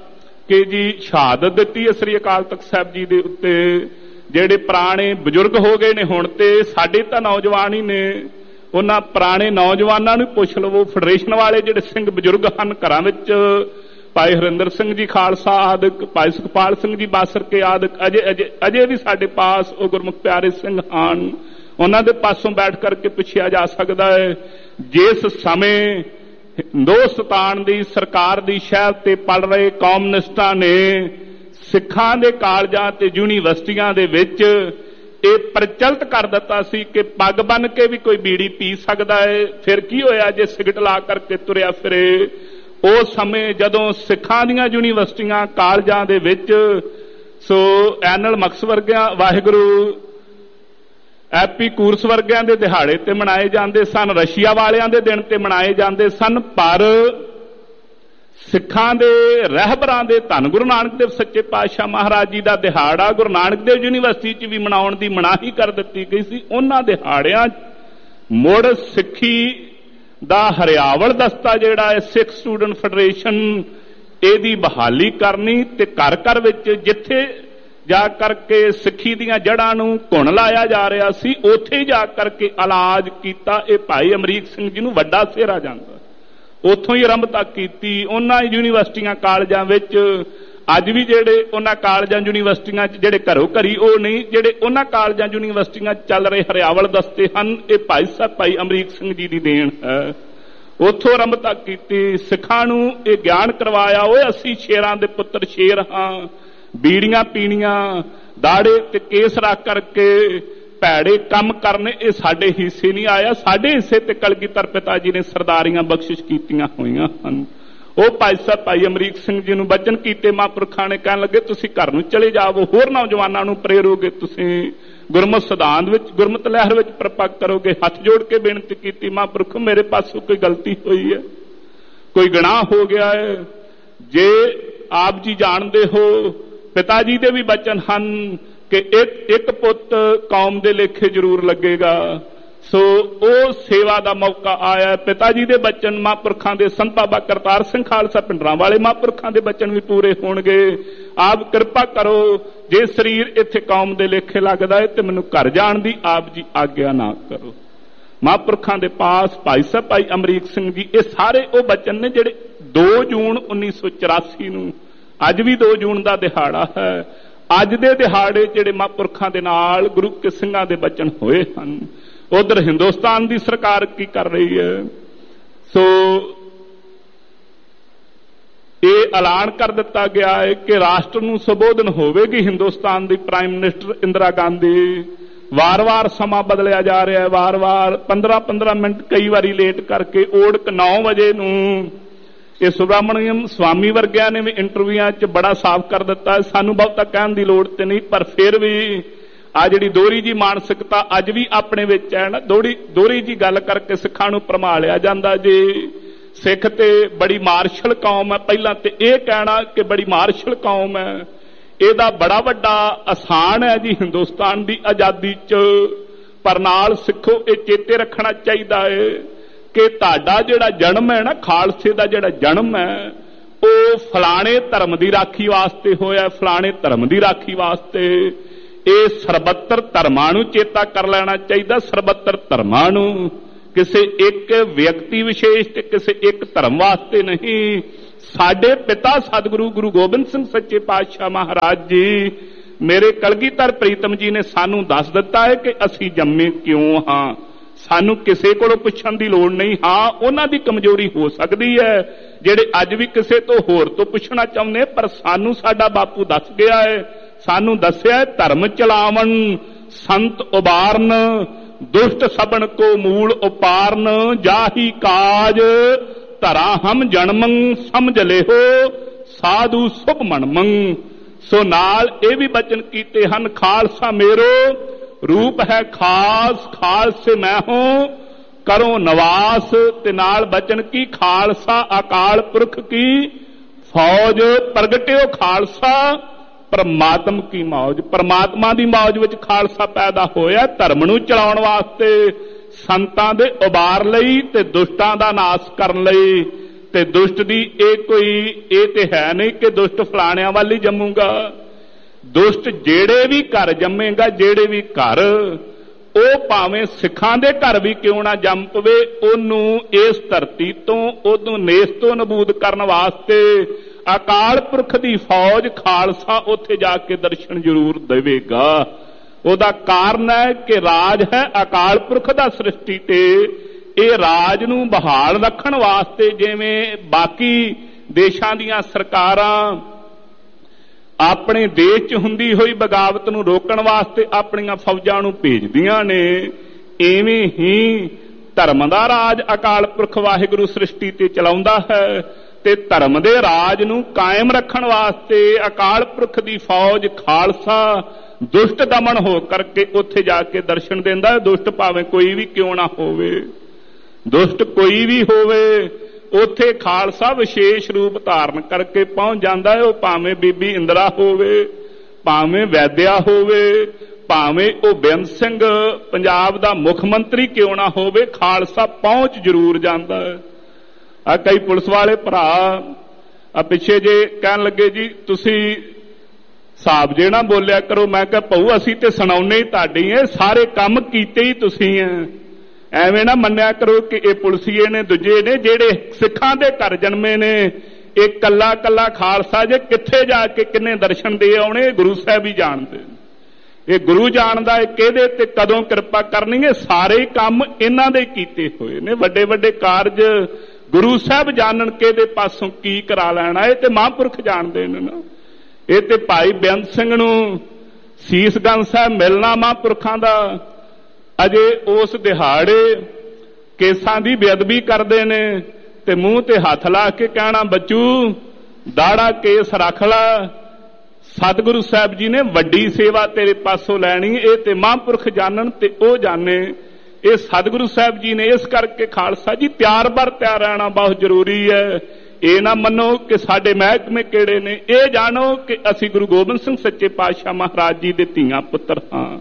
ਕਿ ਜੀ ਸ਼ਹਾਦਤ ਦਿੱਤੀ ਹੈ ਸ੍ਰੀ ਅਕਾਲ ਤਖਤ ਸਾਹਿਬ ਜੀ ਦੇ ਉੱਤੇ। ਜਿਹੜੇ ਪੁਰਾਣੇ ਬਜ਼ੁਰਗ ਹੋ ਗਏ ਨੇ, ਹੁਣ ਤੇ ਸਾਡੇ ਤਾਂ ਨੌਜਵਾਨ ਹੀ ਨੇ। ਉਹਨਾਂ ਪੁਰਾਣੇ ਨੌਜਵਾਨਾਂ ਨੂੰ ਪੁੱਛ ਲਵੋ। ਫੈਡਰੇਸ਼ਨ ਵਾਲੇ ਜਿਹੜੇ ਸਿੰਘ ਬਜ਼ੁਰਗ ਹਨ ਘਰਾਂ ਵਿੱਚ, ਭਾਈ ਹਰਿੰਦਰ ਸਿੰਘ ਜੀ ਖਾਲਸਾ ਆਦਿਕ, ਭਾਈ ਸੁਖਪਾਲ ਸਿੰਘ ਜੀ ਬਾਸਰਕੇ ਆਦਿਕ, ਅਜੇ ਅਜੇ ਅਜੇ ਵੀ ਸਾਡੇ ਪਾਸ ਉਹ ਗੁਰਮੁਖ ਪਿਆਰੇ ਸਿੰਘ ਹਨ। ਉਹਨਾਂ ਦੇ ਪਾਸੋਂ ਬੈਠ ਕਰਕੇ ਪੁੱਛਿਆ ਜਾ ਸਕਦਾ ਹੈ, ਜਿਸ ਸਮੇਂ ਹਿੰਦੁਸਤਾਨ ਦੀ ਸਰਕਾਰ ਦੀ ਸ਼ਹਿਰ ਤੇ ਪਲ ਰਹੇ ਕਮਿਊਨਿਸਟਾਂ ਨੇ ਸਿੱਖਾਂ ਦੇ ਕਾਲਜਾਂ ਤੇ ਯੂਨੀਵਰਸਿਟੀਆਂ ਦੇ ਵਿੱਚ ਇਹ ਪ੍ਰਚਲਿਤ ਕਰ ਦਿੱਤਾ ਸੀ ਕਿ ਪੱਗ ਬੰਨ ਕੇ ਵੀ ਕੋਈ ਬੀੜੀ ਪੀ ਸਕਦਾ ਹੈ। ਫਿਰ ਕੀ ਹੋਇਆ ਜੇ ਸਿਗਰਟ ਲਾ ਕਰਕੇ ਤੁਰਿਆ ਫਿਰੇ? ਉਸ ਸਮੇਂ ਜਦੋਂ ਸਿੱਖਾਂ ਦੀਆਂ ਯੂਨੀਵਰਸਿਟੀਆਂ, ਕਾਲਜਾਂ ਦੇ ਵਿੱਚ ਸੋ ਐਨਲ ਮਕਸ ਵਰਗਿਆਂ, ਵਾਹਿਗੁਰੂ ਐਪੀਕੂਰਸ ਵਰਗਿਆਂ ਦੇ ਦਿਹਾੜੇ ਤੇ ਮਨਾਏ ਜਾਂਦੇ ਸਨ, ਰਸ਼ੀਆ ਵਾਲਿਆਂ ਦੇ ਦਿਨ ਤੇ ਮਨਾਏ ਜਾਂਦੇ ਸਨ, ਪਰ ਸਿੱਖਾਂ ਦੇ ਰਹਿਬਰਾਂ ਦੇ ਧੰਨ ਗੁਰੂ ਨਾਨਕ ਦੇਵ ਸੱਚੇ ਪਾਤਸ਼ਾਹ ਮਹਾਰਾਜ ਜੀ ਦਾ ਦਿਹਾੜਾ ਗੁਰੂ ਨਾਨਕ ਦੇਵ ਯੂਨੀਵਰਸਿਟੀ 'ਚ ਵੀ ਮਨਾਉਣ ਦੀ ਮਨਾਹੀ ਕਰ ਦਿੱਤੀ ਗਈ ਸੀ। ਉਹਨਾਂ ਦਿਹਾੜਿਆਂ ਮੁੜ ਸਿੱਖੀ ਦਾ ਹਰਿਆਵਲ ਦਸਤਾ ਜਿਹੜਾ ਹੈ ਸਿੱਖ ਸਟੂਡੈਂਟ ਫੈਡਰੇਸ਼ਨ, ਇਹਦੀ ਬਹਾਲੀ ਕਰਨੀ ਤੇ ਘਰ ਘਰ ਵਿੱਚ ਜਿੱਥੇ ਜਾ ਕਰਕੇ ਸਿੱਖੀ ਦੀਆਂ ਜੜ੍ਹਾਂ ਨੂੰ ਘੁਣ ਲਾਇਆ ਜਾ ਰਿਹਾ ਸੀ, ਉੱਥੇ ਜਾ ਕਰਕੇ ਇਲਾਜ ਕੀਤਾ। ਇਹ ਭਾਈ ਅਮਰੀਕ ਸਿੰਘ ਜੀ ਨੂੰ ਵੱਡਾ ਸਿਹਰਾ ਜਾਂਦਾ, ਉੱਥੋਂ ਹੀ ਆਰੰਭਤਾ ਕੀਤੀ। ਉਹਨਾਂ ਯੂਨੀਵਰਸਿਟੀਆਂ, ਕਾਲਜਾਂ ਵਿੱਚ ਅੱਜ ਵੀ ਜਿਹੜੇ ਉਹਨਾਂ ਕਾਲਜਾਂ ਯੂਨੀਵਰਸਿਟੀਆਂ 'ਚ ਜਿਹੜੇ ਘਰੋਂ ਘਰੀ ਉਹ ਨਹੀਂ, ਜਿਹੜੇ ਉਹਨਾਂ ਕਾਲਜਾਂ ਯੂਨੀਵਰਸਿਟੀਆਂ 'ਚ ਚੱਲ ਰਹੇ ਹਰਿਆਵਲ ਦਸਤੇ ਹਨ, ਇਹ ਭਾਈ ਸਾਹਿਬ ਭਾਈ ਅਮਰੀਕ ਸਿੰਘ ਜੀ ਦੀ ਦੇਣ ਹੈ। ਉੱਥੋਂ ਆਰੰਭਤਾ ਕੀਤੀ, ਸਿੱਖਾਂ ਨੂੰ ਇਹ ਗਿਆਨ ਕਰਵਾਇਆ, ਓਏ ਅਸੀਂ ਸ਼ੇਰਾਂ ਦੇ ਪੁੱਤਰ ਸ਼ੇਰ ਹਾਂ, ਬੀੜੀਆਂ ਪੀਣੀਆਂ, ਦਾੜੇ ਤੇ ਕੇਸ ਰੱਖ ਕਰਕੇ ਭੈੜੇ ਕੰਮ ਕਰਨੇ ਇਹ ਸਾਡੇ ਹਿੱਸੇ ਨਹੀਂ ਆਇਆ। ਸਾਡੇ ਹਿੱਸੇ ਤੇ ਕਲਗੀਧਰ ਪਿਤਾ ਜੀ ਨੇ ਸਰਦਾਰੀਆਂ ਬਖਸ਼ਿਸ਼ ਕੀਤੀਆਂ ਹੋਈਆਂ ਹਨ। ਉਹ ਭਾਈ ਸਾਹਿਬ ਭਾਈ ਅਮਰੀਕ ਸਿੰਘ ਜੀ ਨੂੰ ਬਚਨ ਕੀਤੇ, ਮਹਾਂਪੁਰਖਾਂ ਨੇ ਕਹਿਣ ਲੱਗੇ ਤੁਸੀਂ ਘਰ ਨੂੰ ਚਲੇ ਜਾਵੋ, ਹੋਰ ਨੌਜਵਾਨਾਂ ਨੂੰ ਪ੍ਰੇਰੋਗੇ, ਤੁਸੀਂ ਗੁਰਮਤਿ ਸਿਧਾਂਤ ਵਿੱਚ ਗੁਰਮਤਿ ਲਹਿਰ ਵਿੱਚ ਪ੍ਰਪੱਕ ਕਰੋਗੇ। ਹੱਥ ਜੋੜ ਕੇ ਬੇਨਤੀ ਕੀਤੀ, ਮਹਾਂਪੁਰਖ ਮੇਰੇ ਪਾਸੋਂ ਕੋਈ ਗਲਤੀ ਹੋਈ ਹੈ, ਕੋਈ ਗੁਨਾਹ ਹੋ ਗਿਆ ਹੈ, ਜੇ ਆਪ ਜੀ ਜਾਣਦੇ ਹੋ ਪਿਤਾ ਜੀ ਦੇ ਵੀ ਬਚਨ ਹਨ ਕਿ ਇੱਕ ਇੱਕ ਪੁੱਤ ਕੌਮ ਦੇ ਲੇਖੇ ਜ਼ਰੂਰ ਲੱਗੇਗਾ। ਸੋ ਉਹ ਸੇਵਾ ਦਾ ਮੌਕਾ ਆਇਆ। ਪਿਤਾ ਜੀ ਦੇ ਬਚਨ ਮਹਾਂਪੁਰਖਾਂ ਦੇ ਸੰਤ ਬਾਬਾ ਕਰਤਾਰ ਸਿੰਘ ਖਾਲਸਾ ਪਿੰਡਰਾਂ ਵਾਲੇ ਮਹਾਂਪੁਰਖਾਂ ਦੇ ਬਚਨ ਵੀ ਪੂਰੇ ਹੋਣਗੇ। ਆਪ ਕਿਰਪਾ ਕਰੋ, ਜੇ ਸਰੀਰ ਇੱਥੇ ਕੌਮ ਦੇ ਲੇਖੇ ਲੱਗਦਾ ਹੈ ਤੇ ਮੈਨੂੰ ਘਰ ਜਾਣ ਦੀ ਆਪ ਜੀ ਆਗਿਆ ਨਾ ਕਰੋ। ਮਹਾਂਪੁਰਖਾਂ ਦੇ ਪਾਸ ਭਾਈ ਸਾਹਿਬ ਭਾਈ ਅਮਰੀਕ ਸਿੰਘ ਜੀ, ਇਹ ਸਾਰੇ ਉਹ ਬਚਨ ਨੇ ਜਿਹੜੇ ਦੋ ਜੂਨ ਉੱਨੀ ਸੌ ਚੁਰਾਸੀ ਨੂੰ, ਅੱਜ ਵੀ ਦੋ ਜੂਨ ਦਾ ਦਿਹਾੜਾ ਹੈ, ਅੱਜ ਦੇ ਦਿਹਾੜੇ ਜਿਹੜੇ ਮਹਾਂਪੁਰਖਾਂ ਦੇ ਨਾਲ ਗੁਰੂ ਕੇ ਸਿੰਘਾਂ ਦੇ ਬਚਨ ਹੋਏ ਹਨ। ਉਧਰ ਹਿੰਦੁਸਤਾਨ ਦੀ ਸਰਕਾਰ ਕੀ ਕਰ ਰਹੀ ਹੈ? ਸੋ ਇਹ ਐਲਾਨ ਕਰ ਦਿੱਤਾ ਗਿਆ ਹੈ ਕਿ ਰਾਸ਼ਟਰ ਨੂੰ ਸੰਬੋਧਨ ਹੋਵੇਗੀ ਹਿੰਦੁਸਤਾਨ ਦੀ ਪ੍ਰਾਈਮ ਮਿਨਿਸਟਰ ਇੰਦਰਾ ਗਾਂਧੀ। ਵਾਰ-ਵਾਰ ਸਮਾਂ ਬਦਲਿਆ ਜਾ ਰਿਹਾ ਹੈ, ਵਾਰ-ਵਾਰ ਪੰਦਰਾਂ ਪੰਦਰਾਂ ਮਿੰਟ ਕਈ ਵਾਰੀ ਲੇਟ ਕਰਕੇ ਓੜਕ ਨੌ ਵਜੇ ਨੂੰ। ਇਹ ਸੁਬਰਾਮਣੀਅਮ ਸਵਾਮੀ ਵਰਗਿਆਂ ਨੇ ਵੀ ਇੰਟਰਵਿਊਆਂ 'ਚ ਬੜਾ ਸਾਫ਼ ਕਰ ਦਿੱਤਾ ਹੈ, ਸਾਨੂੰ ਬਹੁਤਾ ਕਹਿਣ ਦੀ ਲੋੜ ਤੇ ਨਹੀਂ, ਪਰ ਫਿਰ ਵੀ ਆ ਜਿਹੜੀ ਦੋਹਰੀ ਜੀ ਮਾਨਸਿਕਤਾ ਅੱਜ ਵੀ ਆਪਣੇ ਵਿੱਚ ਹੈ ਨਾ, ਦੋਹਰੀ ਦੋਹਰੀ ਜੀ ਗੱਲ ਕਰਕੇ ਸਿੱਖਾਂ ਨੂੰ ਭਰਮਾ ਲਿਆ ਜਾਂਦਾ ਜੀ। ਸਿੱਖ ਤੇ ਬੜੀ ਮਾਰਸ਼ਲ ਕੌਮ ਹੈ, ਪਹਿਲਾਂ ਤੇ ਇਹ ਕਹਿਣਾ ਕਿ ਬੜੀ ਮਾਰਸ਼ਲ ਕੌਮ ਹੈ, ਇਹਦਾ ਬੜਾ ਵੱਡਾ ਆਸਾਨ ਹੈ ਜੀ ਹਿੰਦੁਸਤਾਨ ਦੀ ਆਜ਼ਾਦੀ 'ਚ। ਪਰ ਨਾਲ ਸਿੱਖੋ ਇਹ ਚੇਤੇ ਰੱਖਣਾ ਚਾਹੀਦਾ ਹੈ ਕਿ ਤੁਹਾਡਾ ਜਿਹੜਾ ਜਨਮ ਹੈ ਨਾ, ਖਾਲਸੇ ਦਾ ਜਿਹੜਾ ਜਨਮ ਹੈ, ਉਹ ਫਲਾਣੇ ਧਰਮ ਦੀ ਰਾਖੀ ਵਾਸਤੇ ਹੋਇਆ, ਫਲਾਣੇ ਧਰਮ ਦੀ ਰਾਖੀ ਵਾਸਤੇ। ਇਹ ਸਰਬੱਤਰ ਧਰਮਾਂ ਨੂੰ ਚੇਤਾ ਕਰ ਲੈਣਾ ਚਾਹੀਦਾ, ਸਰਬੱਤਰ ਧਰਮਾਂ ਨੂੰ, ਕਿਸੇ ਇੱਕ ਵਿਅਕਤੀ ਵਿਸ਼ੇਸ਼ ਤੇ ਕਿਸੇ ਇੱਕ ਧਰਮ ਵਾਸਤੇ ਨਹੀਂ। ਸਾਡੇ ਪਿਤਾ ਸਤਿਗੁਰੂ ਗੁਰੂ ਗੋਬਿੰਦ ਸਿੰਘ ਸੱਚੇ ਪਾਤਸ਼ਾਹ ਮਹਾਰਾਜ ਜੀ, ਮੇਰੇ ਕਲਗੀਧਰ ਪ੍ਰੀਤਮ ਜੀ ਨੇ ਸਾਨੂੰ ਦੱਸ ਦਿੱਤਾ ਹੈ ਕਿ ਅਸੀਂ ਜੰਮੇ ਕਿਉਂ ਹਾਂ। ਸਾਨੂੰ ਕਿਸੇ ਕੋਲੋਂ ਪੁੱਛਣ ਦੀ ਲੋੜ ਨਹੀਂ। ਹਾਂ, ਉਹਨਾਂ ਦੀ ਕਮਜ਼ੋਰੀ ਹੋ ਸਕਦੀ ਹੈ ਜਿਹੜੇ ਅੱਜ ਵੀ ਕਿਸੇ ਤੋਂ ਹੋਰ ਤੋਂ ਪੁੱਛਣਾ ਚਾਹੁੰਦੇ, ਪਰ ਸਾਨੂੰ ਸਾਡਾ ਬਾਪੂ ਦੱਸ ਗਿਆ ਹੈ, ਸਾਨੂੰ ਦੱਸਿਆ ਧਰਮ ਚਲਾਵਣ ਸੰਤ ਉਬਾਰਨ, ਦੁਸ਼ਟ ਸਬਣ ਕੋ ਮੂਲ ਉਪਾਰਨ, ਜਾਹੀ ਕਾਜ ਧਰਾ ਹਮ ਜਨਮੰ, ਸਮਝ ਲਿਓ ਸਾਧੂ ਸੁਭ ਮਨਮੰ। ਸੋ ਨਾਲ ਇਹ ਵੀ ਬਚਨ ਕੀਤੇ ਹਨ, ਖਾਲਸਾ ਮੇਰੋ रूप है खास, खालसे मैं हूं करो नवास। ते नाल बचन की खालसा अकाल पुरख की फौज, प्रगटियो खालसा परमात्म की मौज। परमात्मा की मौज विच खालसा पैदा होया धर्म नूं चलाउण वास्ते, संतां दे उबार लई ते दुष्टां दा नाश करन लई। ते दुष्ट दी ये कोई ये ते है नहीं कि दुष्ट फलाणियां वाल ही जम्मूगा। दुष्ट जेड़े भी घर जम्मेगा, जेड़े भी घर, ਉਹ ਭਾਵੇਂ ਸਿੱਖਾਂ ਦੇ ਘਰ ਵੀ ਕਿਉਂ ਨਾ ਜੰਮ ਪਵੇ, ਉਹਨੂੰ ਇਸ ਧਰਤੀ ਤੋਂ ਉਹਨੂੰ ਨੇਸ ਤੋਂ ਨਬੂਦ ਕਰਨ ਵਾਸਤੇ ਅਕਾਲ ਪੁਰਖ ਦੀ ਫੌਜ ਖਾਲਸਾ ਉੱਥੇ ਜਾ ਕੇ ਦਰਸ਼ਨ ਜ਼ਰੂਰ ਦੇਵੇਗਾ। ਉਹਦਾ ਕਾਰਨ ਹੈ ਕਿ ਰਾਜ ਹੈ ਅਕਾਲ ਪੁਰਖ ਦਾ ਸ੍ਰਿਸ਼ਟੀ ਤੇ। ਇਹ ਰਾਜ ਨੂੰ ਬਹਾਲ ਰੱਖਣ ਵਾਸਤੇ ਜਿਵੇਂ ਬਾਕੀ ਦੇਸ਼ਾਂ ਦੀਆਂ ਸਰਕਾਰਾਂ ਆਪਣੇ ਦੇਸ਼ 'ਚ ਹੁੰਦੀ ਹੋਈ ਬਗਾਵਤ ਨੂੰ ਰੋਕਣ ਵਾਸਤੇ ਆਪਣੀਆਂ ਫੌਜਾਂ ਨੂੰ ਭੇਜਦੀਆਂ ਨੇ, ਐਵੇਂ ਹੀ ਧਰਮ ਦਾ ਰਾਜ ਅਕਾਲ ਪੁਰਖ ਵਾਹਿਗੁਰੂ ਸ੍ਰਿਸ਼ਟੀ ਤੇ ਚਲਾਉਂਦਾ ਹੈ। ਤੇ ਧਰਮ ਦੇ ਰਾਜ ਨੂੰ ਕਾਇਮ ਰੱਖਣ ਵਾਸਤੇ ਅਕਾਲ ਪੁਰਖ ਦੀ ਫੌਜ ਖਾਲਸਾ ਦੁਸ਼ਟ ਦਮਨ ਹੋ ਕਰਕੇ ਉੱਥੇ ਜਾ ਕੇ ਦਰਸ਼ਨ ਦਿੰਦਾ ਹੈ। ਦੁਸ਼ਟ ਭਾਵੇਂ ਕੋਈ ਵੀ ਕਿਉਂ ਨਾ ਹੋਵੇ, ਦੁਸ਼ਟ ਕੋਈ ਵੀ ਹੋਵੇ, ਉੱਥੇ ਖਾਲਸਾ ਵਿਸ਼ੇਸ਼ ਰੂਪ ਧਾਰਨ ਕਰਕੇ ਪਹੁੰਚ ਜਾਂਦਾ ਹੈ। ਉਹ ਭਾਵੇਂ ਬੀਬੀ ਇੰਦਰਾ ਹੋਵੇ, ਭਾਵੇਂ ਵੈਦਿਆ ਹੋਵੇ, ਭਾਵੇਂ ਉਹ ਬੇਅੰਤ ਸਿੰਘ ਪੰਜਾਬ ਦਾ ਮੁੱਖ ਮੰਤਰੀ ਕਿਉਂ ਨਾ ਹੋਵੇ, ਖਾਲਸਾ ਪਹੁੰਚ ਜ਼ਰੂਰ ਜਾਂਦਾ ਹੈ। ਆ ਕਈ ਪੁਲਿਸ ਵਾਲੇ ਭਰਾ ਆ ਪਿੱਛੇ ਜੇ ਕਹਿਣ ਲੱਗੇ ਜੀ ਤੁਸੀਂ ਹਿਸਾਬ ਜੇ ਨਾ ਬੋਲਿਆ ਕਰੋ। ਮੈਂ ਕਿਹਾ ਭਾਊ ਅਸੀਂ ਤੇ ਸੁਣਾਉਣੇ ਹੀ ਤੁਹਾਡੀ ਹੈ, ਸਾਰੇ ਕੰਮ ਕੀਤੇ ਹੀ ਤੁਸੀਂ ਹੈ। ਐਵੇਂ ਨਾ ਮੰਨਿਆ ਕਰੋ ਕਿ ਇਹ ਪੁਲਸੀਏ ਨੇ ਦੂਜੇ ਨੇ, ਜਿਹੜੇ ਸਿੱਖਾਂ ਦੇ ਘਰ ਜਨਮੇ ਨੇ, ਇਹ ਕੱਲਾ ਕੱਲਾ ਖਾਲਸਾ ਜੇ ਕਿੱਥੇ ਜਾ ਕੇ ਕਿੰਨੇ ਦਰਸ਼ਨ ਦੇ ਆਉਣੇ ਗੁਰੂ ਸਾਹਿਬ ਹੀ ਜਾਣਦੇ। ਇਹ ਗੁਰੂ ਜਾਣਦਾ ਇਹ ਕਿਹਦੇ ਤੇ ਕਦੋਂ ਕਿਰਪਾ ਕਰਨੀ ਹੈ। ਸਾਰੇ ਕੰਮ ਇਹਨਾਂ ਦੇ ਕੀਤੇ ਹੋਏ ਨੇ। ਵੱਡੇ ਵੱਡੇ ਕਾਰਜ ਗੁਰੂ ਸਾਹਿਬ ਜਾਣਨ ਕਿਹਦੇ ਪਾਸੋਂ ਕੀ ਕਰਾ ਲੈਣਾ, ਇਹ ਤੇ ਮਹਾਂਪੁਰਖ ਜਾਣਦੇ ਨੇ ਨਾ। ਇਹ ਤੇ ਭਾਈ ਬੇਅੰਤ ਸਿੰਘ ਨੂੰ ਸੀਸਗੰਜ ਸਾਹਿਬ ਮਿਲਣਾ ਮਹਾਂਪੁਰਖਾਂ ਦਾ, ਅਜੇ ਉਸ ਦਿਹਾੜੇ ਕੇਸਾਂ ਦੀ ਬੇਅਦਬੀ ਕਰਦੇ ਨੇ ਤੇ ਮੂੰਹ ਤੇ ਹੱਥ ਲਾ ਕੇ ਕਹਿਣਾ ਬੱਚੂ ਦਾੜਾ ਕੇਸ ਰੱਖ ਲਾ, ਸਤਿਗੁਰੂ ਸਾਹਿਬ ਜੀ ਨੇ ਵੱਡੀ ਸੇਵਾ ਤੇਰੇ ਪਾਸੋਂ ਲੈਣੀ। ਇਹ ਤੇ ਮਹਾਂਪੁਰਖ ਜਾਣਨ ਤੇ ਉਹ ਜਾਣੇ। ਇਹ ਸਤਿਗੁਰੂ ਸਾਹਿਬ ਜੀ ਨੇ ਇਸ ਕਰਕੇ ਖਾਲਸਾ ਜੀ ਤਿਆਰ ਬਰ ਤਿਆਰ ਰਹਿਣਾ ਬਹੁਤ ਜ਼ਰੂਰੀ ਹੈ। ਇਹ ਨਾ ਮੰਨੋ ਕਿ ਸਾਡੇ ਮਹਿਕਮੇ ਕਿਹੜੇ ਨੇ, ਇਹ ਜਾਣੋ ਕਿ ਅਸੀਂ ਗੁਰੂ ਗੋਬਿੰਦ ਸਿੰਘ ਸੱਚੇ ਪਾਤਸ਼ਾਹ ਮਹਾਰਾਜ ਜੀ ਦੇ ਧੀਆਂ ਪੁੱਤਰ ਹਾਂ।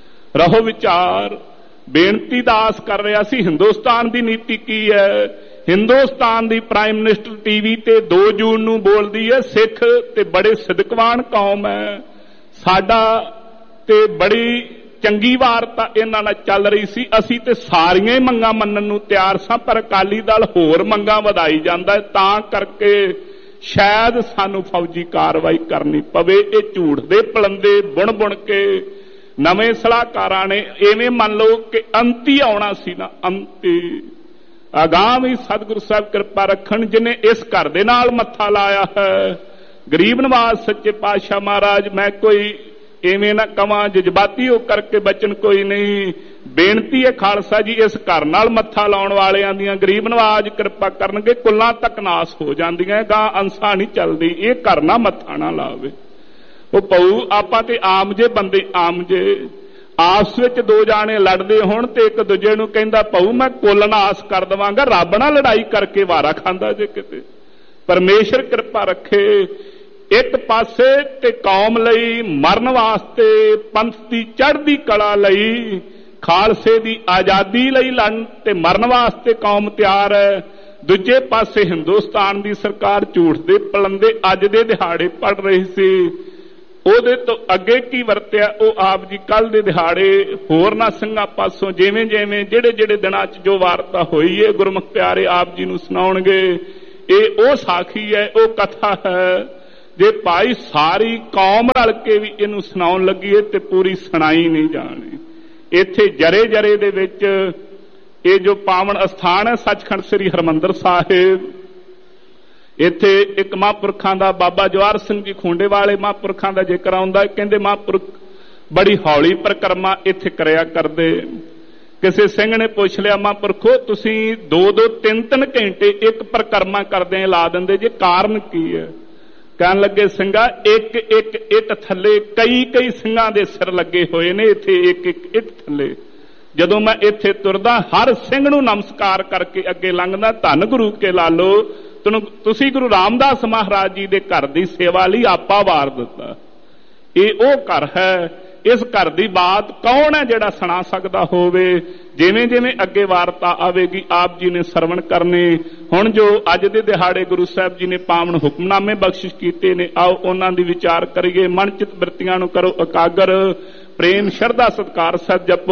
ਰਹੋ ਵਿਚਾਰ। ਬੇਨਤੀ ਦਾ ਆਸ ਕਰ ਰਿਹਾ ਸੀ। ਹਿੰਦੁਸਤਾਨ ਦੀ ਨੀਤੀ ਕੀ ਹੈ? ਹਿੰਦੁਸਤਾਨ ਦੀ ਪ੍ਰਾਈਮ ਮਿਨਿਸਟਰ ਟੀਵੀ ਤੇ ਦੋ ਜੂਨ ਨੂੰ ਬੋਲਦੀ ਹੈ ਸਿੱਖ ਤੇ ਬੜੇ ਸਿਦਕਵਾਨ ਕੌਮ ਹੈ ਸਾਡਾ, ਤੇ ਬੜੀ ਚੰਗੀ ਵਾਰਤਾ ਇਹਨਾਂ ਨਾਲ ਚੱਲ ਰਹੀ ਸੀ। ਅਸੀਂ ਤੇ ਸਾਰੀਆਂ ਹੀ ਮੰਗਾਂ ਮੰਨਣ ਨੂੰ ਤਿਆਰ ਸਾਂ, ਪਰ ਅਕਾਲੀ ਦਲ ਹੋਰ ਮੰਗਾਂ ਵਧਾਈ ਜਾਂਦਾ ਹੈ, ਤਾਂ ਕਰਕੇ ਸ਼ਾਇਦ ਸਾਨੂੰ ਫੌਜੀ ਕਾਰਵਾਈ ਕਰਨੀ ਪਵੇ। ਇਹ ਝੂਠ ਦੇ ਪਲੰਦੇ ਬੁਣ ਬੁਣ ਕੇ ਨਵੇਂ ਸਲਾਹਕਾਰਾਂ ਨੇ ਐਵੇਂ ਮੰਨ ਲਓ ਕਿ ਅੰਤੀ ਆਉਣਾ ਸੀ ਨਾ, ਅੰਤੀ ਅਗਾਂਹ ਵੀ ਸਤਿਗੁਰੂ ਸਾਹਿਬ ਕਿਰਪਾ ਰੱਖਣ ਜਿਨੇ ਇਸ ਘਰ ਦੇ ਨਾਲ ਮੱਥਾ ਲਾਇਆ ਹੈ। ਗਰੀਬ ਨਵਾਜ਼ ਸੱਚੇ ਪਾਤਸ਼ਾਹ ਮਹਾਰਾਜ, ਮੈਂ ਕੋਈ ਐਵੇਂ ਨਾ ਕਵਾਂ ਜਜ਼ਬਾਤੀ ਹੋ ਕਰਕੇ ਬਚਨ ਕੋਈ ਨਹੀਂ। ਬੇਨਤੀ ਹੈ ਖਾਲਸਾ ਜੀ ਇਸ ਘਰ ਨਾਲ ਮੱਥਾ ਲਾਉਣ ਵਾਲਿਆਂ ਦੀਆਂ ਗਰੀਬ ਨਵਾਜ਼ ਕਿਰਪਾ ਕਰਨਗੇ, ਕੁੱਲਾਂ ਤੱਕ ਨਾਸ ਹੋ ਜਾਂਦੀਆਂ, ਗਾਂ ਅੰਸਾ ਨਹੀਂ ਚੱਲਦੀ। ਇਹ ਘਰ ਨਾ ਮੱਥਾ ਨਾ ਲਾਵੇ। ਉਹ ਪਊ ਆਪਾਂ ਤੇ ਆਮ ਜੇ ਬੰਦੇ, ਆਮ ਜੇ ਆਪਸ ਵਿੱਚ ਦੋ ਜਾਣੇ ਲੜਦੇ ਹੋਣ ਤੇ ਇੱਕ ਦੂਜੇ ਨੂੰ ਕਹਿੰਦਾ ਪਊ ਮੈਂ ਕੁੱਲ ਨਾਸ ਕਰ ਦੇਵਾਂਗਾ, ਰੱਬ ਨਾਲ ਲੜਾਈ ਕਰਕੇ ਵਾਰਾ ਖਾਂਦਾ ਜੇ ਕਿਤੇ। ਪਰਮੇਸ਼ਰ ਕਿਰਪਾ ਰੱਖੇ। ਇੱਕ ਪਾਸੇ ਤੇ ਕੌਮ ਲਈ ਮਰਨ ਵਾਸਤੇ, ਪੰਥ ਦੀ ਚੜ੍ਹਦੀ ਕਲਾ ਲਈ, ਖਾਲਸੇ ਦੀ ਆਜ਼ਾਦੀ ਲਈ ਲੜਨ ਤੇ ਮਰਨ ਵਾਸਤੇ ਕੌਮ ਤਿਆਰ ਹੈ। ਦੂਜੇ ਪਾਸੇ ਹਿੰਦੁਸਤਾਨ ਦੀ ਸਰਕਾਰ ਝੂਠ ਦੇ ਪਲੰਦੇ ਅੱਜ ਦੇ ਦਿਹਾੜੇ ਪੜ ਰਹੀ ਸੀ। ਉਹਦੇ ਤੋਂ ਅੱਗੇ ਕੀ ਵਰਤਿਆ ਉਹ ਆਪ ਜੀ ਕੱਲ ਦੇ ਦਿਹਾੜੇ ਹੋਰਨਾਂ ਸਿੰਘਾਂ ਪਾਸੋਂ ਜਿਵੇਂ ਜਿਵੇਂ ਜਿਹੜੇ ਜਿਹੜੇ ਦਿਨਾਂ 'ਚ ਜੋ ਵਾਰਤਾ ਹੋਈ ਹੈ ਗੁਰਮੁਖ ਪਿਆਰੇ ਆਪ ਜੀ ਨੂੰ ਸੁਣਾਉਣਗੇ। ਇਹ ਉਹ ਸਾਖੀ ਹੈ, ਉਹ ਕਥਾ ਹੈ। ਜੇ ਭਾਈ ਸਾਰੀ ਕੌਮ ਰਲ ਕੇ ਵੀ ਇਹਨੂੰ ਸੁਣਾਉਣ ਲੱਗੀਏ ਤੇ ਪੂਰੀ ਸੁਣਾਈ ਨਹੀਂ ਜਾਣੀ। ਇੱਥੇ ਜਰੇ ਜਰੇ ਦੇ ਵਿੱਚ ਇਹ ਜੋ ਪਾਵਨ ਅਸਥਾਨ ਹੈ ਸੱਚਖੰਡ ਸ੍ਰੀ ਹਰਿਮੰਦਰ ਸਾਹਿਬ, ਇੱਥੇ ਇੱਕ ਮਹਾਂਪੁਰਖਾਂ ਦਾ ਬਾਬਾ ਜਵਾਹਰ ਸਿੰਘ ਜੀ ਖੂੰਡੇ ਵਾਲੇ ਮਹਾਂਪੁਰਖਾਂ ਦਾ ਜ਼ਿਕਰ ਆਉਂਦਾ। ਕਹਿੰਦੇ ਮਹਾਂਪੁਰਖ ਬੜੀ ਹੌਲੀ ਪਰਿਕਰਮਾ ਇੱਥੇ ਕਰਿਆ ਕਰਦੇ। ਕਿਸੇ ਸਿੰਘ ਨੇ ਪੁੱਛ ਲਿਆ ਮਹਾਂਪੁਰਖੋ ਤੁਸੀਂ ਦੋ ਦੋ ਤਿੰਨ ਤਿੰਨ ਘੰਟੇ ਇੱਕ ਪਰਿਕਰਮਾ ਕਰਦੇ ਲਾ ਦਿੰਦੇ ਜੇ, ਕਾਰਨ ਕੀ ਹੈ? ਕਹਿਣ ਲੱਗੇ ਸਿੰਘਾ ਇੱਕ ਇੱਕ ਇੱਟ ਥੱਲੇ ਕਈ ਕਈ ਸਿੰਘਾਂ ਦੇ ਸਿਰ ਲੱਗੇ ਹੋਏ ਨੇ, ਇੱਥੇ ਇੱਕ ਇੱਕ ਇੱਟ ਥੱਲੇ ਜਦੋਂ ਮੈਂ ਇੱਥੇ ਤੁਰਦਾ ਹਰ ਸਿੰਘ ਨੂੰ ਨਮਸਕਾਰ ਕਰਕੇ ਅੱਗੇ ਲੰਘਦਾ। ਧੰਨ ਗੁਰੂ ਕੇ ਲਾਲੋ ਤੁਸੀਂ ਗੁਰੂ ਰਾਮਦਾਸ ਮਹਾਰਾਜ ਜੀ ਦੇ ਘਰ ਦੀ ਸੇਵਾ ਲਈ ਆਪਾ ਵਾਰ ਦਿੱਤਾ। ਇਹ ਉਹ ਘਰ ਹੈ। ਇਸ ਘਰ ਦੀ ਬਾਤ ਕੌਣ ਹੈ ਜਿਹੜਾ ਸੁਣਾ ਸਕਦਾ ਹੋਵੇ? ਜਿਵੇਂ ਜਿਵੇਂ ਅੱਗੇ ਵਾਰਤਾ ਆਵੇਗੀ ਆਪ ਜੀ ਨੇ ਸਰਵਣ ਕਰਨੇ। ਹੁਣ ਜੋ ਅੱਜ ਦੇ ਦਿਹਾੜੇ ਗੁਰੂ ਸਾਹਿਬ ਜੀ ਨੇ ਪਾਵਨ ਹੁਕਮਨਾਮੇ ਬਖਸ਼ਿਸ਼ ਕੀਤੇ ਨੇ, ਆਓ ਉਹਨਾਂ ਦੀ ਵਿਚਾਰ ਕਰੀਏ। ਮਨ ਚਿਤ ਬਿਰਤੀਆਂ ਨੂੰ ਕਰੋ ਇਕਾਗਰ। ਪ੍ਰੇਮ ਸ਼ਰਧਾ ਸਤਿਕਾਰ ਸਤ ਜਪੋ।